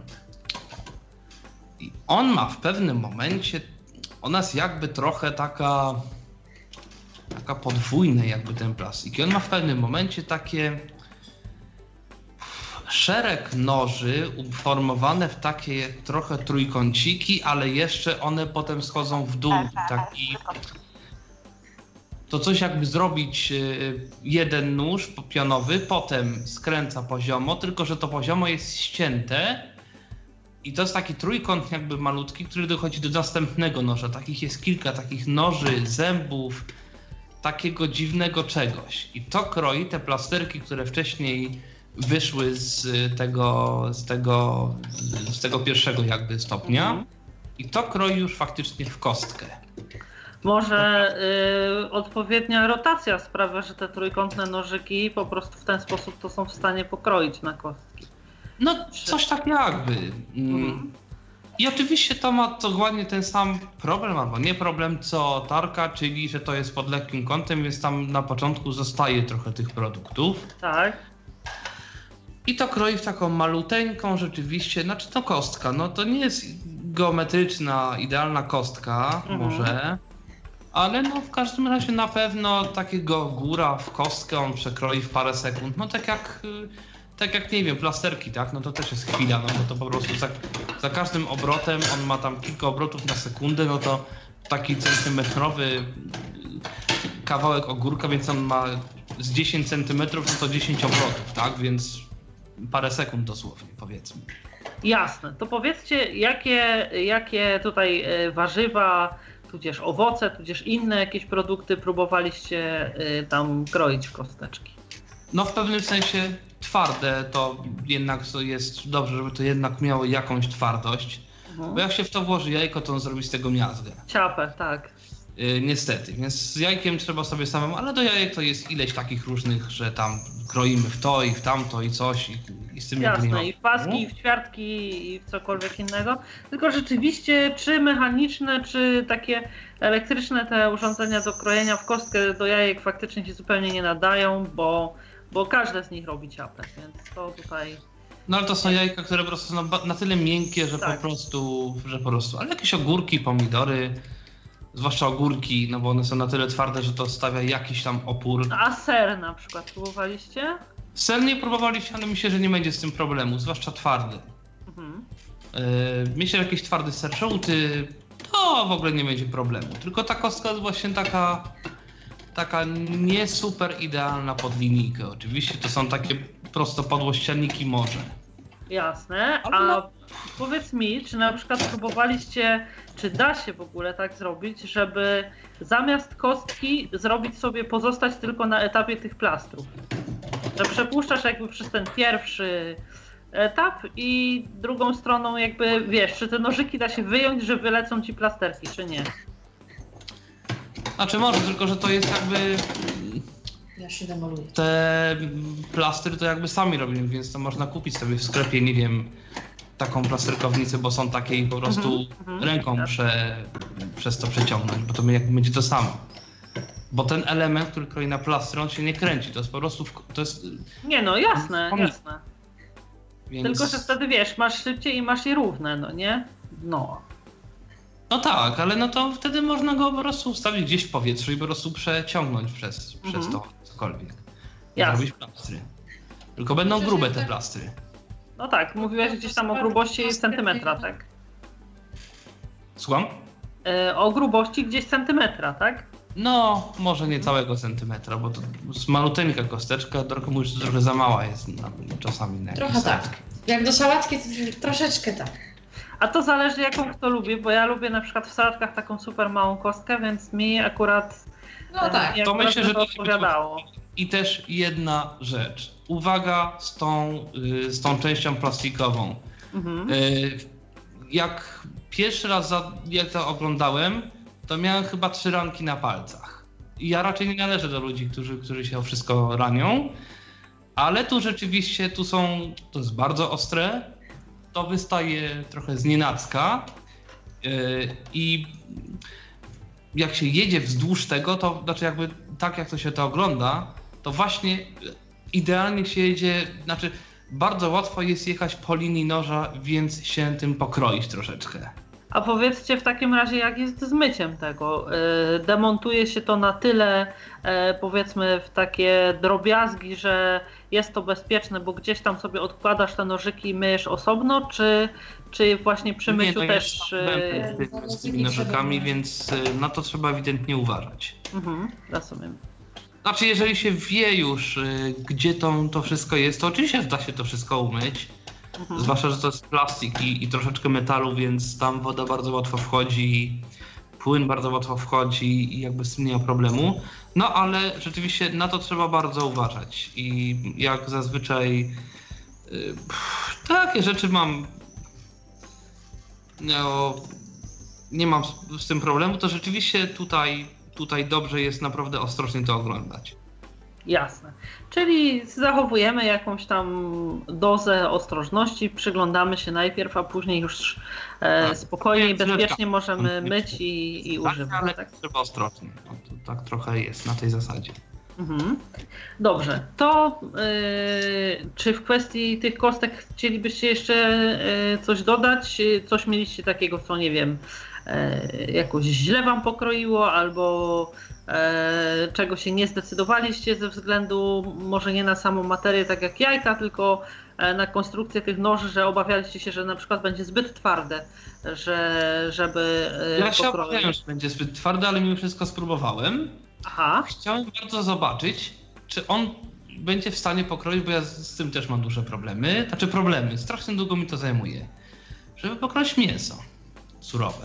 I on ma w pewnym momencie, ona jest jakby trochę taka, taka podwójna jakby ten plastik. I on ma w pewnym momencie takie szereg noży uformowane w takie trochę trójkąciki, ale jeszcze one potem schodzą w dół. Taki, to coś jakby zrobić jeden nóż pionowy, potem skręca poziomo, tylko że to poziomo jest ścięte i to jest taki trójkąt jakby malutki, który dochodzi do następnego noża. Takich jest kilka takich noży, zębów, takiego dziwnego czegoś. I to kroi te plasterki, które wcześniej wyszły z tego, z tego, z tego pierwszego jakby stopnia mhm. i to kroi już faktycznie w kostkę. Może y, odpowiednia rotacja sprawia, że te trójkątne nożyki po prostu w ten sposób to są w stanie pokroić na kostki. No coś tak jakby. Mm. I oczywiście to ma dokładnie ten sam problem, albo nie problem co tarka, czyli że to jest pod lekkim kątem, więc tam na początku zostaje trochę tych produktów. Tak. I to kroi w taką maluteńką rzeczywiście, znaczy to kostka, no to nie jest geometryczna, idealna kostka mhm. może, ale no w każdym razie na pewno takiego góra w kostkę on przekroi w parę sekund, no tak jak, tak jak nie wiem, plasterki, tak, no to też jest chwila, no bo to po prostu za, za każdym obrotem, on ma tam kilka obrotów na sekundę, no to taki centymetrowy kawałek ogórka, więc on ma z dziesięć centymetrów, no to dziesięć obrotów, tak, więc parę sekund dosłownie, powiedzmy. Jasne, to powiedzcie, jakie, jakie tutaj warzywa, tudzież owoce, tudzież inne jakieś produkty próbowaliście tam kroić w kosteczki? No w pewnym sensie twarde to jednak to jest dobrze, żeby to jednak miało jakąś twardość, mhm. bo jak się w to włoży jajko, to on zrobi z tego miazgę. Ciapę, tak. Yy, niestety, więc z jajkiem trzeba sobie samemu, ale do jajek to jest ileś takich różnych, że tam kroimy w to i w tamto i coś i, i z tym jasne, nie ma. i w paski, i w ćwiartki, i w cokolwiek innego. Tylko rzeczywiście, czy mechaniczne, czy takie elektryczne te urządzenia do krojenia w kostkę do jajek faktycznie się zupełnie nie nadają, bo, bo każde z nich robi ciapę, więc to tutaj... No ale to są jajka, które po prostu są na tyle miękkie, że tak. po prostu, że po prostu, ale jakieś ogórki, pomidory, zwłaszcza ogórki, no bo one są na tyle twarde, że to stawia jakiś tam opór. A ser na przykład próbowaliście? Ser nie próbowaliście, ale myślę, że nie będzie z tym problemu, zwłaszcza twardy. Mhm. Yy, myślę, że jakiś twardy ser żółty, to w ogóle nie będzie problemu. Tylko ta kostka jest właśnie taka, taka nie super idealna pod linijkę. Oczywiście to są takie prosto podłościanniki może. Jasne, a powiedz mi, czy na przykład próbowaliście, czy da się w ogóle tak zrobić, żeby zamiast kostki zrobić sobie, pozostać tylko na etapie tych plastrów? Że przepuszczasz jakby przez ten pierwszy etap i drugą stroną jakby, wiesz, czy te nożyki da się wyjąć, że wylecą ci plasterki, czy nie? Znaczy może, tylko że to jest jakby... Ja się demoluję. Te plastry to jakby sami robimy, więc to można kupić sobie w sklepie, nie wiem, taką plasterkownicę, bo są takie i po prostu mm-hmm. ręką prze, przez to przeciągnąć, bo to jakby będzie to samo. Bo ten element, który kroi na plastry, on się nie kręci, to jest po prostu... To jest... Nie no, jasne, on... jasne. Więc... Tylko, że wtedy wiesz, masz szybciej i masz je równe, no nie? No. No tak, ale no to wtedy można go po prostu ustawić gdzieś w powietrzu i po prostu przeciągnąć przez, mm-hmm. przez to cokolwiek. Zrobić plastry. Tylko będą grube te plastry. No tak, mówiłeś gdzieś tam o grubości centymetra, tak? Słucham? E, o grubości gdzieś centymetra, tak? No, może nie całego centymetra, bo to jest maluteńka kosteczka, trochę mówisz, że trochę za mała jest na, czasami na Trochę tak. Jak do sałatki to troszeczkę tak. A to zależy jaką kto lubi, bo ja lubię na przykład w sałatkach taką super małą kostkę, więc mi akurat no tak, to myślę, że to odpowiadało. I też jedna rzecz. Uwaga z tą, z tą częścią plastikową. Mhm. Jak pierwszy raz za, jak to oglądałem, to miałem chyba trzy ranki na palcach. I ja raczej nie należę do ludzi, którzy, którzy się o wszystko ranią, ale tu rzeczywiście tu są, to jest bardzo ostre, to wystaje trochę znienacka i jak się jedzie wzdłuż tego, to znaczy jakby tak jak to się to ogląda, to właśnie idealnie się jedzie, znaczy bardzo łatwo jest jechać po linii noża, więc się tym pokroić troszeczkę. A powiedzcie w takim razie, jak jest z myciem tego? Yy, demontuje się to na tyle, yy, powiedzmy, w takie drobiazgi, że jest to bezpieczne, bo gdzieś tam sobie odkładasz te nożyki i myjesz osobno, czy, czy właśnie przy myciu Nie, no też... Yy... z tymi nożykami, więc na to trzeba ewidentnie uważać. Mhm, rozumiem. Znaczy, jeżeli się wie już, yy, gdzie to, to wszystko jest, to oczywiście da się to wszystko umyć. Mhm. Zwłaszcza, że to jest plastik i, i troszeczkę metalu, więc tam woda bardzo łatwo wchodzi, płyn bardzo łatwo wchodzi i jakby z tym nie ma problemu. No ale rzeczywiście na to trzeba bardzo uważać i jak zazwyczaj yy, pff, takie rzeczy mam, no, nie mam z, z tym problemu, to rzeczywiście tutaj, tutaj dobrze jest naprawdę ostrożnie to oglądać. Jasne. Czyli zachowujemy jakąś tam dozę ostrożności, przyglądamy się najpierw, a później już e, spokojnie i bezpiecznie możemy myć i, i używać. Ale tak? Trzeba ostrożnie. No, to tak trochę jest na tej zasadzie. Mhm. Dobrze. To yy, czy w kwestii tych kostek chcielibyście jeszcze yy, coś dodać? Coś mieliście takiego, co nie wiem, yy, jakoś źle wam pokroiło albo E, czego się nie zdecydowaliście ze względu może nie na samą materię tak jak jajka, tylko e, na konstrukcję tych noży, że obawialiście się, że na przykład będzie zbyt twarde, że, żeby e, Ja się obawiałem, że będzie zbyt twarde, ale mimo wszystko spróbowałem. Aha. Chciałem bardzo zobaczyć, czy on będzie w stanie pokroić, bo ja z, z tym też mam duże problemy. Znaczy problemy, strasznie długo mi to zajmuje. Żeby pokroić mięso surowe.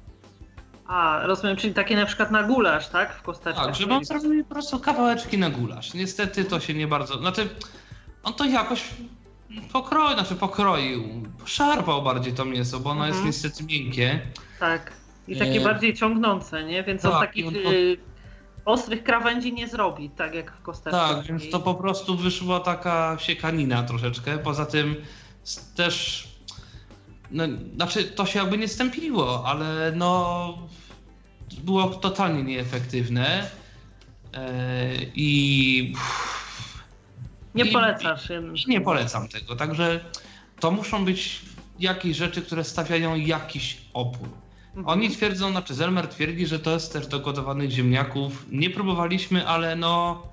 A, rozumiem, czyli takie na przykład na gulasz, tak? W kosteczkach. Tak, żeby on zrobił po prostu kawałeczki na gulasz. Niestety to się nie bardzo... Znaczy, on to jakoś pokroił, znaczy pokroił, szarpał bardziej to mięso, bo ono mhm. jest niestety miękkie. Tak, i takie e... bardziej ciągnące, nie? Więc tak, on takich on... y, ostrych krawędzi nie zrobi, tak jak w kosteczkach. Tak, więc to po prostu wyszła taka siekanina troszeczkę. Poza tym też... No, znaczy to się jakby nie stępiło, ale no było totalnie nieefektywne yy, i nie polecasz. I, nie polecam tego, także to muszą być jakieś rzeczy, które stawiają jakiś opór. Mhm. Oni twierdzą, znaczy Zelmer twierdzi, że to jest też do gotowanych ziemniaków. Nie próbowaliśmy, ale no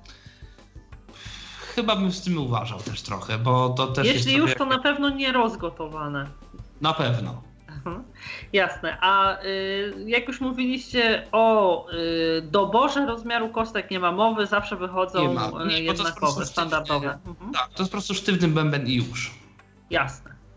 chyba bym z tym uważał też trochę, bo to też Jeśli jest już, to jak... na pewno nie rozgotowane. Na pewno. Mhm. Jasne. A y, jak już mówiliście o y, doborze rozmiaru kostek, nie ma mowy, zawsze wychodzą nie ma. Nie, jednakowe, standardowe. Mhm. Tak, to jest po prostu sztywny bęben i już. Jasne.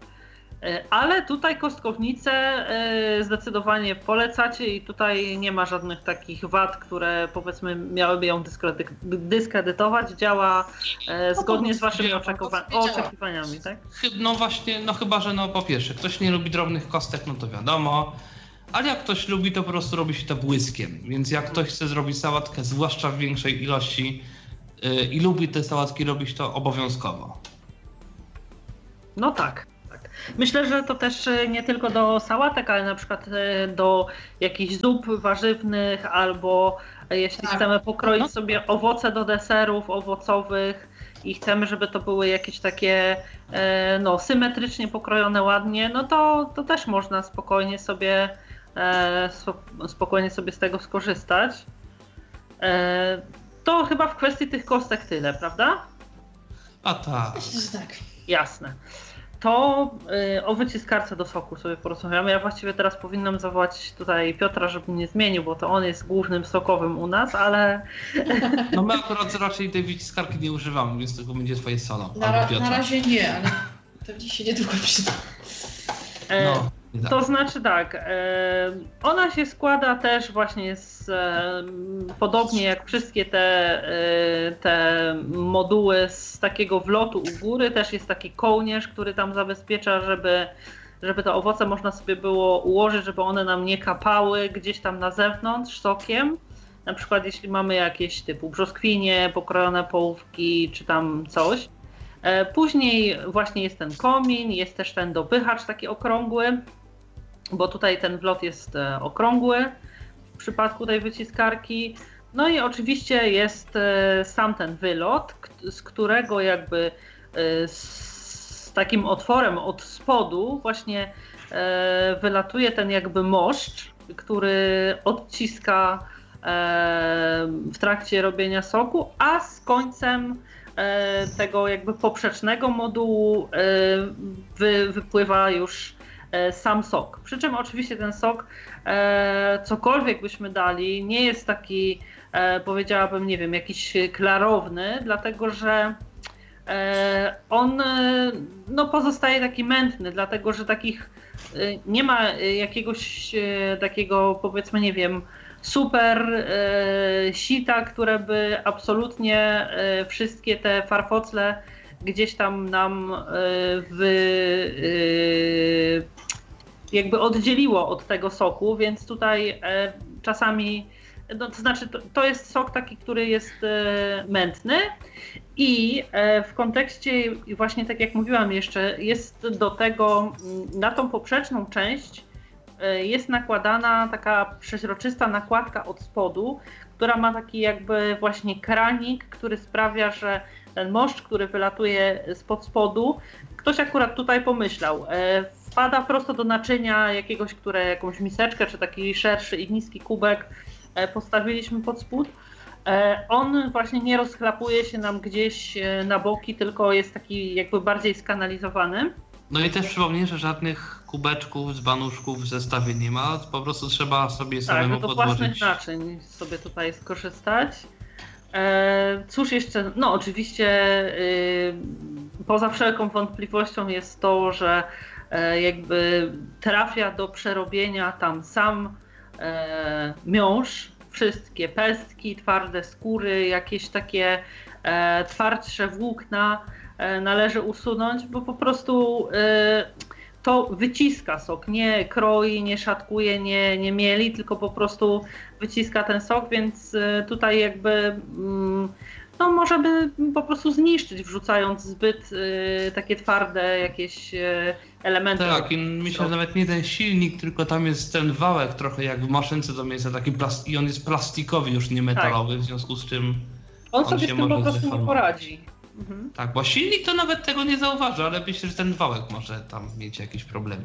Ale tutaj kostkownicę zdecydowanie polecacie i tutaj nie ma żadnych takich wad, które powiedzmy miałyby ją dyskredytować. Działa zgodnie z waszymi oczekiwaniami, tak? No właśnie, no chyba, że no po pierwsze, ktoś nie lubi drobnych kostek, no to wiadomo. Ale jak ktoś lubi, to po prostu robi się to błyskiem. Więc jak ktoś chce zrobić sałatkę, zwłaszcza w większej ilości yy, i lubi te sałatki robić, to obowiązkowo. No tak, tak. Myślę, że to też nie tylko do sałatek, ale na przykład do jakichś zup warzywnych albo jeśli tak. chcemy pokroić no. sobie owoce do deserów owocowych i chcemy, żeby to były jakieś takie no, symetrycznie pokrojone ładnie, no to, to też można spokojnie sobie spokojnie sobie z tego skorzystać. To chyba w kwestii tych kostek tyle, prawda? A tak. tak. Jasne. To y, o wyciskarce do soku sobie porozmawiamy. Ja właściwie teraz powinnam zawołać tutaj Piotra, żeby mnie zmienił, bo to on jest głównym sokowym u nas, ale... No my akurat raczej tej wyciskarki nie używamy, więc tylko będzie twoje solo. Na, ra- na razie nie, ale pewnie się niedługo przyda. No. Tak. To znaczy tak, e, ona się składa też właśnie z, e, podobnie jak wszystkie te, e, te moduły z takiego wlotu u góry, też jest taki kołnierz, który tam zabezpiecza, żeby, żeby te owoce można sobie było ułożyć, żeby one nam nie kapały gdzieś tam na zewnątrz sokiem. Na przykład jeśli mamy jakieś typu brzoskwinie, pokrojone połówki czy tam coś. E, później właśnie jest ten komin, jest też ten dopychacz taki okrągły, bo tutaj ten wlot jest okrągły w przypadku tej wyciskarki. No i oczywiście jest sam ten wylot, z którego jakby z takim otworem od spodu właśnie wylatuje ten jakby moszcz, który odciska w trakcie robienia soku, a z końcem tego jakby poprzecznego modułu wy, wypływa już sam sok. Przy czym oczywiście ten sok, e, cokolwiek byśmy dali, nie jest taki, e, powiedziałabym, nie wiem, jakiś klarowny, dlatego że e, on no, pozostaje taki mętny, dlatego że takich e, nie ma jakiegoś e, takiego, powiedzmy, nie wiem, super e, sita, które by absolutnie e, wszystkie te farfocle gdzieś tam nam w, jakby oddzieliło od tego soku, więc tutaj czasami, no to znaczy to, to jest sok taki, który jest mętny i w kontekście właśnie tak jak mówiłam jeszcze, jest do tego, na tą poprzeczną część jest nakładana taka przeźroczysta nakładka od spodu, która ma taki jakby właśnie kranik, który sprawia, że ten moszcz, który wylatuje spod spodu, ktoś akurat tutaj pomyślał, e, wpada prosto do naczynia jakiegoś, które jakąś miseczkę, czy taki szerszy i niski kubek e, postawiliśmy pod spód. E, on właśnie nie rozchlapuje się nam gdzieś na boki, tylko jest taki jakby bardziej skanalizowany. No i też przypomnę, że żadnych kubeczków z banuszków w zestawie nie ma, po prostu trzeba sobie samemu tak, no to podłożyć. własnych naczyń sobie tutaj skorzystać. Cóż jeszcze, no oczywiście poza wszelką wątpliwością jest to, że jakby trafia do przerobienia tam sam miąższ, wszystkie pestki, twarde skóry, jakieś takie twardsze włókna należy usunąć, bo po prostu to wyciska sok, nie kroi, nie szatkuje, nie, nie mieli, tylko po prostu wyciska ten sok, więc tutaj jakby no może by po prostu zniszczyć, wrzucając zbyt y, takie twarde jakieś y, elementy. Tak, i myślę, że nawet nie ten silnik, tylko tam jest ten wałek trochę jak w maszynce do mięsa, taki plast- i on jest plastikowy, już nie metalowy, tak. W związku z czym on, on sobie z tym po prostu nie poradzi. Mhm. Tak, bo silnik to nawet tego nie zauważy, ale myślę, że ten wałek może tam mieć jakieś problemy.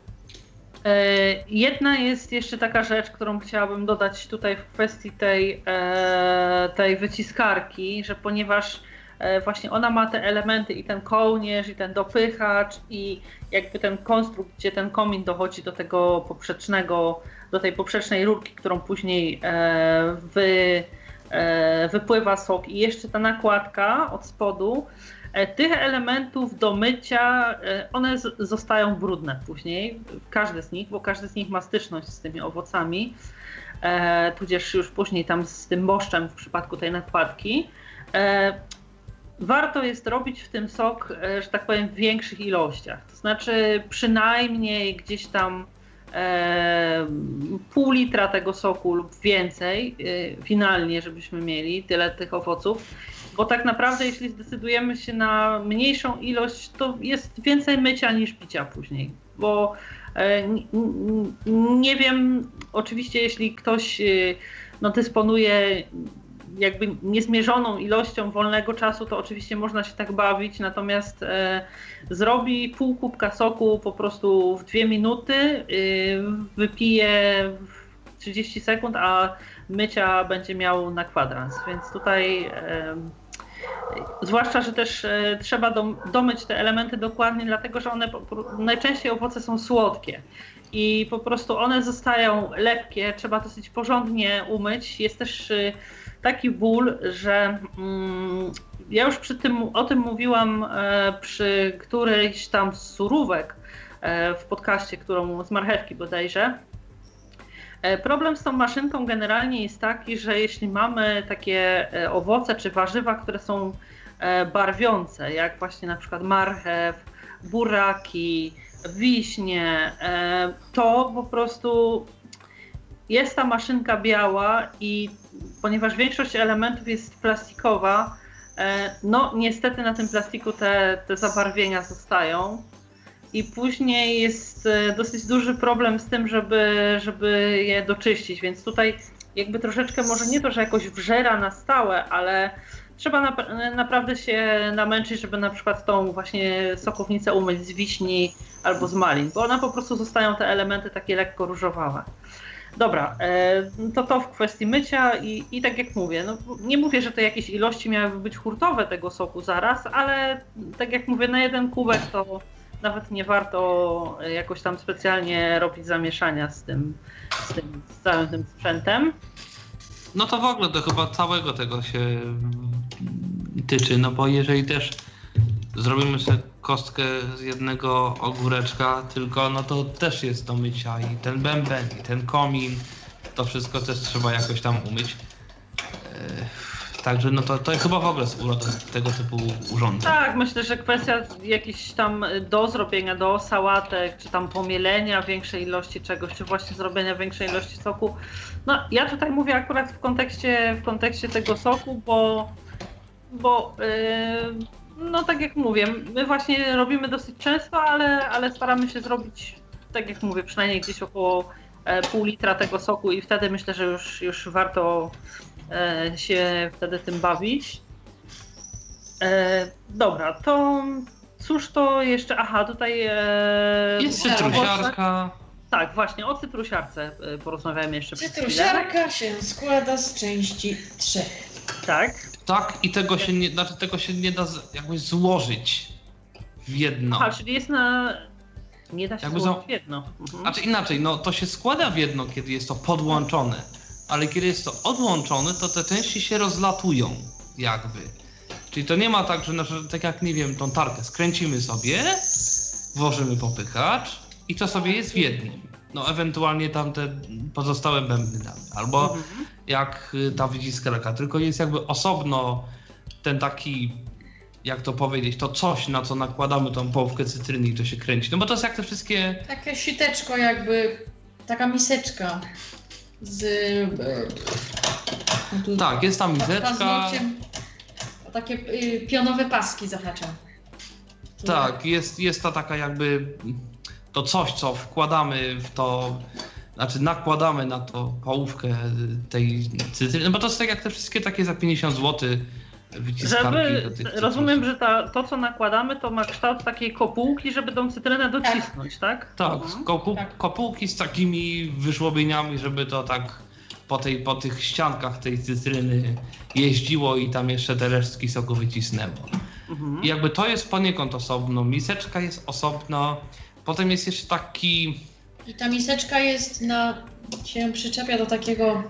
Jedna jest jeszcze taka rzecz, którą chciałabym dodać tutaj w kwestii tej, tej wyciskarki, że ponieważ właśnie ona ma te elementy i ten kołnierz, i ten dopychacz, i jakby ten konstrukt, gdzie ten komin dochodzi do tego poprzecznego, do tej poprzecznej rurki, którą później wy, wypływa sok, i jeszcze ta nakładka od spodu, Tych elementów do mycia, one zostają brudne później, każdy z nich, bo każdy z nich ma styczność z tymi owocami, tudzież już później tam z tym moszczem w przypadku tej nakładki. Warto jest robić w tym sok, że tak powiem, w większych ilościach, to znaczy przynajmniej gdzieś tam e, pół litra tego soku lub więcej e, finalnie, żebyśmy mieli tyle tych owoców, bo tak naprawdę jeśli zdecydujemy się na mniejszą ilość, to jest więcej mycia niż picia później, bo e, n, nie wiem, oczywiście jeśli ktoś e, no, dysponuje jakby niezmierzoną ilością wolnego czasu, to oczywiście można się tak bawić, natomiast e, zrobi pół kubka soku po prostu w dwie minuty, e, wypije w trzydzieści sekund, a mycia będzie miał na kwadrans, więc tutaj e, zwłaszcza, że też e, trzeba do, domyć te elementy dokładnie, dlatego że one najczęściej owoce są słodkie. I po prostu one zostają lepkie, trzeba dosyć porządnie umyć. Jest też y, taki ból, że mm, ja już przy tym, o tym mówiłam e, przy którejś tam z surówek e, w podcaście, którą z marchewki bodajże. E, problem z tą maszynką generalnie jest taki, że jeśli mamy takie e, owoce czy warzywa, które są e, barwiące, jak właśnie na przykład marchew, buraki, wiśnie, to po prostu jest ta maszynka biała i ponieważ większość elementów jest plastikowa, no niestety na tym plastiku te, te zabarwienia zostają i później jest dosyć duży problem z tym, żeby, żeby je doczyścić, więc tutaj jakby troszeczkę może nie to, że jakoś wżera na stałe, ale trzeba na, naprawdę się namęczyć, żeby na przykład tą właśnie sokownicę umyć z wiśni albo z malin, bo one po prostu zostają te elementy takie lekko różowawe. Dobra, to to w kwestii mycia i, i tak jak mówię, no nie mówię, że te jakieś ilości miałyby być hurtowe tego soku zaraz, ale tak jak mówię, na jeden kubek to nawet nie warto jakoś tam specjalnie robić zamieszania z tym, z tym z całym tym sprzętem. No to w ogóle to chyba całego tego się tyczy, no bo jeżeli też zrobimy sobie kostkę z jednego ogóreczka tylko, no to też jest do mycia i ten bęben, i ten komin, to wszystko też trzeba jakoś tam umyć. Także no to, to chyba w ogóle jest uroda tego typu urządzeń. Tak, myślę, że kwestia jakichś tam do zrobienia, do sałatek, czy tam pomielenia większej ilości czegoś, czy właśnie zrobienia większej ilości soku. No ja tutaj mówię akurat w kontekście, w kontekście tego soku, bo, bo yy, no tak jak mówię, my właśnie robimy dosyć często, ale, ale staramy się zrobić, tak jak mówię, przynajmniej gdzieś około e, pół litra tego soku i wtedy myślę, że już, już warto e, się wtedy tym bawić. E, dobra, to cóż to jeszcze, aha, tutaj... E, jest cytrusiarka. Tak, właśnie, o cytrusiarce porozmawiamy jeszcze przez chwilę. Cytrusiarka się składa z części trzech. Tak. Tak, i tego się nie, znaczy tego się nie da jakoś złożyć w jedno. Aha, czyli jest na... Nie da się jakby złożyć za... w jedno. Mhm. Znaczy inaczej, no to się składa w jedno, kiedy jest to podłączone, ale kiedy jest to odłączone, to te części się rozlatują jakby. Czyli to nie ma tak, że, że tak jak, nie wiem, tą tarkę skręcimy sobie, włożymy popychacz i to sobie jest w jednym. No ewentualnie tam te pozostałe bębny damy. Albo mhm. jak ta wyciskarka, tylko jest jakby osobno ten taki, jak to powiedzieć, to coś, na co nakładamy tą połówkę cytryny i to się kręci. No bo to jest jak te wszystkie... Takie siteczko jakby, taka miseczka z... Tu, tak, jest ta miseczka. Takie y, pionowe paski zahaczam. Tak, jest, jest ta taka jakby... To coś, co wkładamy w to, znaczy nakładamy na to połówkę tej cytryny, no bo to jest tak jak te wszystkie takie za pięćdziesiąt złotych wyciskarki. Żeby, do tych rozumiem, że ta, to co nakładamy to ma kształt takiej kopułki, żeby tą cytrynę docisnąć, tak? Tak, tak, kopu, tak. kopułki z takimi wyżłobieniami, żeby to tak po, tej, po tych ściankach tej cytryny jeździło i tam jeszcze te resztki soku wycisnęło. Mhm. I jakby to jest poniekąd osobno, miseczka jest osobno. Potem jest jeszcze taki... I ta miseczka jest na... się przyczepia do takiego...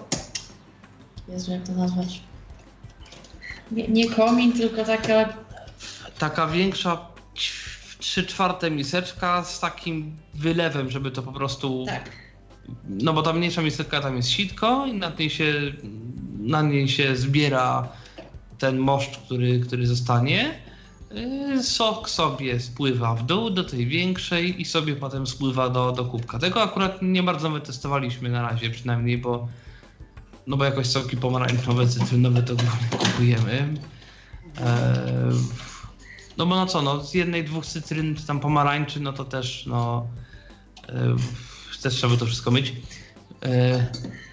Jezu, jak to nazwać? Nie, nie komin, tylko taka... taka większa trzy czwarte miseczka z takim wylewem, żeby to po prostu... Tak. No bo ta mniejsza miseczka, tam jest sitko i na niej się, na niej się zbiera ten moszcz, który, który zostanie. Sok sobie spływa w dół do tej większej i sobie potem spływa do, do kubka. Tego akurat nie bardzo my testowaliśmy na razie przynajmniej, bo no bo jakoś soki pomarańczowe, cytrynowe to kupujemy. Eee, no bo no co, no z jednej, dwóch cytryn czy tam pomarańczy, no to też no e, też trzeba to wszystko myć. E,